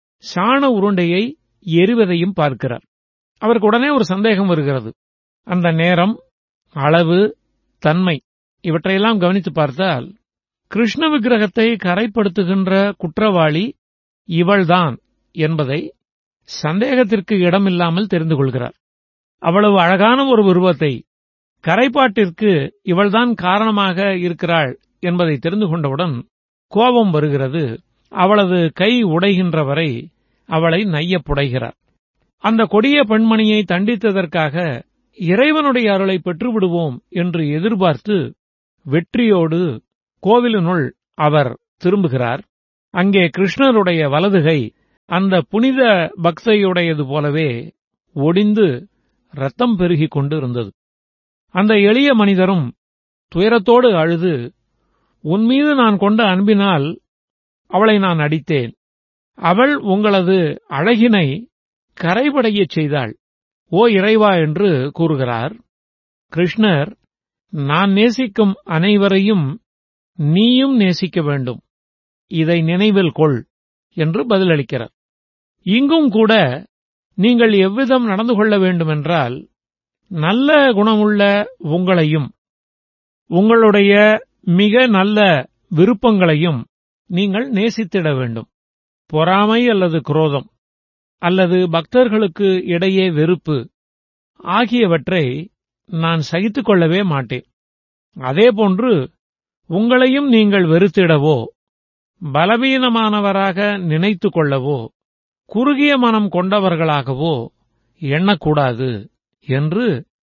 S4: சாண உருண்டையை எறிவதையும் பார்க்கிறார். அவருக்கு உடனே ஒரு சந்தேகம் வருகிறது. அந்த நேரம், அளவு, தன்மை இவற்றையெல்லாம் கவனித்து பார்த்தால் கிருஷ்ண விக்கிரகத்தை கரைப்படுத்துகின்ற குற்றவாளி இவள்தான் என்பதை சந்தேகத்திற்கு இடமில்லாமல் தெரிந்து கொள்கிறார். அவ்வளவு அழகான ஒரு உருவத்தை கரைப்பாட்டிற்கு இவள்தான் காரணமாக இருக்கிறாள் என்பதை தெரிந்து கொண்டவுடன் கோபம் வருகிறது. அவளது கை உடைகின்ற வரை அவளை நையப் புடைகிறார். அந்த கொடிய பெண்மணியை தண்டித்ததற்காக இறைவனுடைய அருளை பெற்றுவிடுவோம் என்று எதிர்பார்த்து வெற்றியோடு கோவிலினுள் அவர் திரும்புகிறார். அங்கே கிருஷ்ணருடைய வலதுகை அந்த புனித பக்தையுடையது போலவே ஒடிந்து ரத்தம் பெருகிக் கொண்டு இருந்தது. அந்த எளிய மனிதரும் துயரத்தோடு அழுது, உன்மீது நான் கொண்ட அன்பினால் அவளை நான் அடித்தேன். அவள் உங்களது அழகினை கரைபடையச் செய்தாள், ஓ இறைவா என்று கூறுகிறார். கிருஷ்ணர், நான் நேசிக்கும் அனைவரையும் நீயும் நேசிக்க வேண்டும், இதை நினைவில் கொள் என்று பதிலளிக்கிறார். இங்கும் கூட நீங்கள் எவ்விதம் நடந்து கொள்ள வேண்டுமென்றால், நல்ல குணமுள்ள உங்களையும் உங்களுடைய மிக நல்ல விருப்பங்களையும் நீங்கள் நேசித்திட வேண்டும். பொறாமை அல்லது குரோதம் அல்லது பக்தர்களுக்கு இடையே வெறுப்பு ஆகியவற்றை நான் சகித்துக் கொள்ளவே மாட்டேன். அதேபோன்று உங்களையும் நீங்கள் வெறுத்திடவோ, பலவீனமானவராக நினைத்துக் கொள்ளவோ, குறுகிய மனம் கொண்டவர்களாகவோ எண்ணக்கூடாது என்று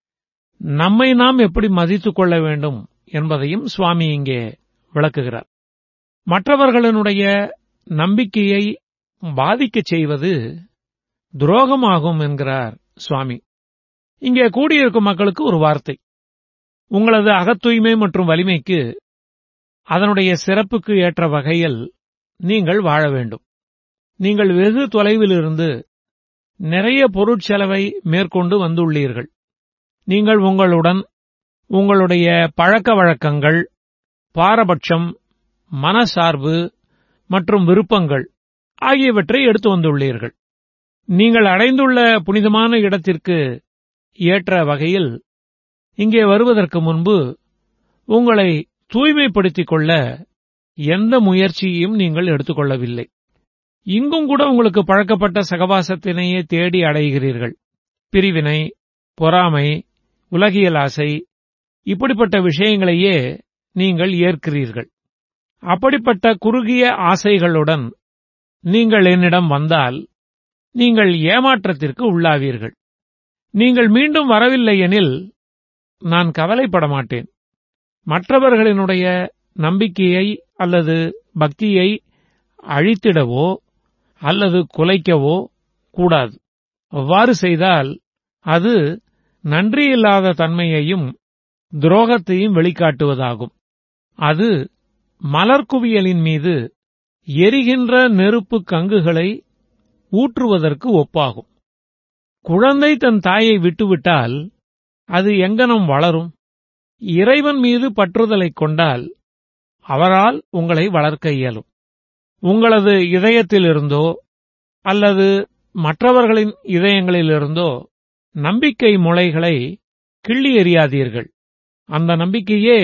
S4: நம்மை நாம் எப்படி மதித்துக் கொள்ள வேண்டும் என்பதையும் சுவாமி இங்கே விளக்குகிறார். மற்றவர்களுடைய நம்பிக்கையை பாதிக்கச் செய்வது துரோகமாகும் என்கிறார் சுவாமி. இங்கே கூடியிருக்கும் மக்களுக்கு ஒரு வார்த்தை, உங்களது அகத்தூய்மை மற்றும் வலிமைக்கு அதனுடைய சிறப்புக்கு ஏற்ற வகையில் நீங்கள் வாழ வேண்டும். நீங்கள் வெகு தொலைவிலிருந்து நிறைய பொருட்செலவை மேற்கொண்டு வந்துள்ளீர்கள். நீங்கள் உங்களுடன் உங்களுடைய பழக்க வழக்கங்கள், பாரபட்சம், மனசார்பு மற்றும் விருப்பங்கள் ஆகியவற்றை எடுத்து வந்துள்ளீர்கள். நீங்கள் அடைந்துள்ள புனிதமான இடத்திற்கு ஏற்ற வகையில் இங்கே வருவதற்கு முன்பு உங்களை தூய்மைப்படுத்திக் கொள்ள எந்த முயற்சியையும் நீங்கள் எடுத்துக்கொள்ளவில்லை. இங்கும் கூட உங்களுக்கு பழக்கப்பட்ட சகவாசத்தினையே தேடி அடைகிறீர்கள். பிரிவினை, பொறாமை, உலகியல் ஆசை, இப்படிப்பட்ட விஷயங்களையே நீங்கள் ஏற்கிறீர்கள். அப்படிப்பட்ட குறுகிய ஆசைகளுடன் நீங்கள் என்னிடம் வந்தால் நீங்கள் ஏமாற்றத்திற்கு உள்ளாவீர்கள். நீங்கள் மீண்டும் வரவில்லை எனில் நான் கவலைப்பட மாட்டேன். மற்றவர்களினுடைய நம்பிக்கையை அல்லது பக்தியை அழித்திடவோ அல்லது குலைக்கவோ கூடாது. அவ்வாறு செய்தால் அது நன்றியில்லாத தன்மையையும் துரோகத்தையும் வெளிக்காட்டுவதாகும். அது மலர்குவியலின் மீது எரிகின்ற நெருப்பு கங்குகளை ஊற்றுவதற்கு ஒப்பாகும். குழந்தை தன் தாயை விட்டுவிட்டால் அது எங்கனம் வளரும்? இறைவன் மீது பற்றுதலைக் கொண்டால் அவரால் உங்களை வளர்க்க இயலும். உங்களது இதயத்திலிருந்தோ அல்லது மற்றவர்களின் இதயங்களிலிருந்தோ நம்பிக்கை முளைகளை கிள்ளி எறியாதீர்கள். அந்த நம்பிக்கையே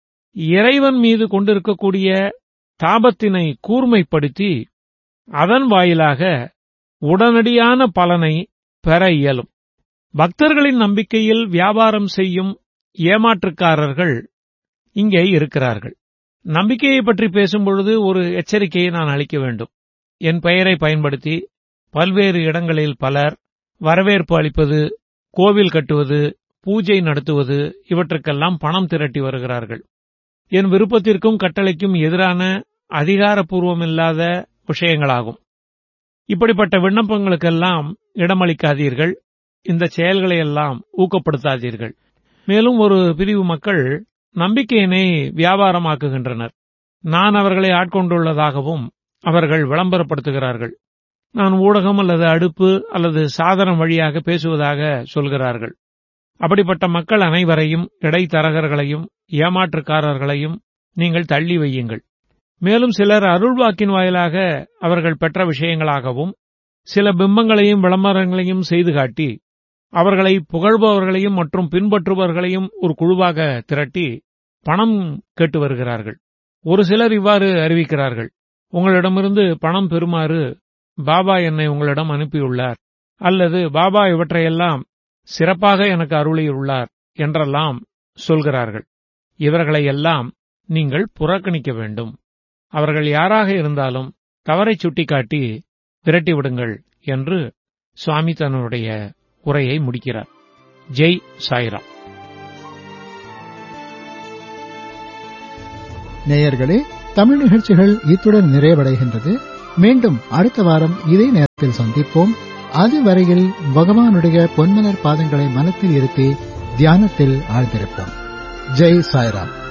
S4: இறைவன் மீது கொண்டிருக்கக்கூடிய தாபத்தினை கூர்மைப்படுத்தி அதன் வாயிலாக உடனடியான பலனை பெற இயலும். பக்தர்களின் நம்பிக்கையில் வியாபாரம் செய்யும் ஏமாற்றுக்காரர்கள் இங்கே இருக்கிறார்கள். நம்பிக்கையை பற்றி பேசும்பொழுது ஒரு எச்சரிக்கையை நான் அளிக்க வேண்டும். என் பெயரை பயன்படுத்தி பல்வேறு இடங்களில் பலர் வரவேற்பு அளிப்பது, கோவில் கட்டுவது, பூஜை நடத்துவது இவற்றுக்கெல்லாம் பணம் திரட்டி வருகிறார்கள். என் விருப்பத்திற்கும் கட்டளைக்கும் எதிரான அதிகாரப்பூர்வமில்லாத விஷயங்களாகும். இப்படிப்பட்ட விண்ணப்பங்களுக்கெல்லாம் இடமளிக்காதீர்கள். இந்த செயல்களையெல்லாம் ஊக்கப்படுத்தாதீர்கள். மேலும் ஒரு பிரிவு மக்கள் நம்பிக்கையினை வியாபாரமாக்குகின்றனர். நான் அவர்களை ஆட்கொண்டுள்ளதாகவும் அவர்கள் விளம்பரப்படுத்துகிறார்கள். நான் ஊடகம் அல்லது அடுப்பு அல்லது சாதனம் வழியாக பேசுவதாக சொல்கிறார்கள். அப்படிப்பட்ட மக்கள் அனைவரையும், இடைத்தரகர்களையும் ஏமாற்றுக்காரர்களையும் நீங்கள் தள்ளி வையுங்கள். மேலும் சிலர் அருள்வாக்கின் வாயிலாக அவர்கள் பெற்ற விஷயங்களாகவும் சில பிம்பங்களையும் விளம்பரங்களையும் செய்து காட்டி அவர்களை புகழ்பவர்களையும் மற்றும் பின்பற்றுபவர்களையும் ஒரு குழுவாக திரட்டி பணம் கேட்டு வருகிறார்கள். ஒரு சிலர் இவ்வாறு அறிவிக்கிறார்கள், உங்களிடமிருந்து பணம் பெறுமாறு பாபா என்னை உங்களிடம் அனுப்பியுள்ளார், அல்லது பாபா இவற்றையெல்லாம் சிறப்பாக எனக்கு அருளியுள்ளார் என்றெல்லாம் சொல்கிறார்கள். இவர்களையெல்லாம் நீங்கள் புறக்கணிக்க வேண்டும். அவர்கள் யாராக இருந்தாலும் தவறை சுட்டிக்காட்டி விரட்டிவிடுங்கள் என்று சுவாமி தன்னுடைய உரையை முடிக்கிறார். ஜெய் சாய்ராம்.
S1: நேயர்களே,
S2: தமிழ் நிகழ்ச்சிகள் இத்துடன் நிறைவடைகின்றது. மீண்டும் அடுத்த வாரம் இதே நேரத்தில் சந்திப்போம். அதுவரையில் பகவானுடைய பொன்மலர் பாதங்களை மனத்தில் இருத்தி தியானத்தில் ஆழ்ந்திருப்போம். ஜெய் சாய்ராம்.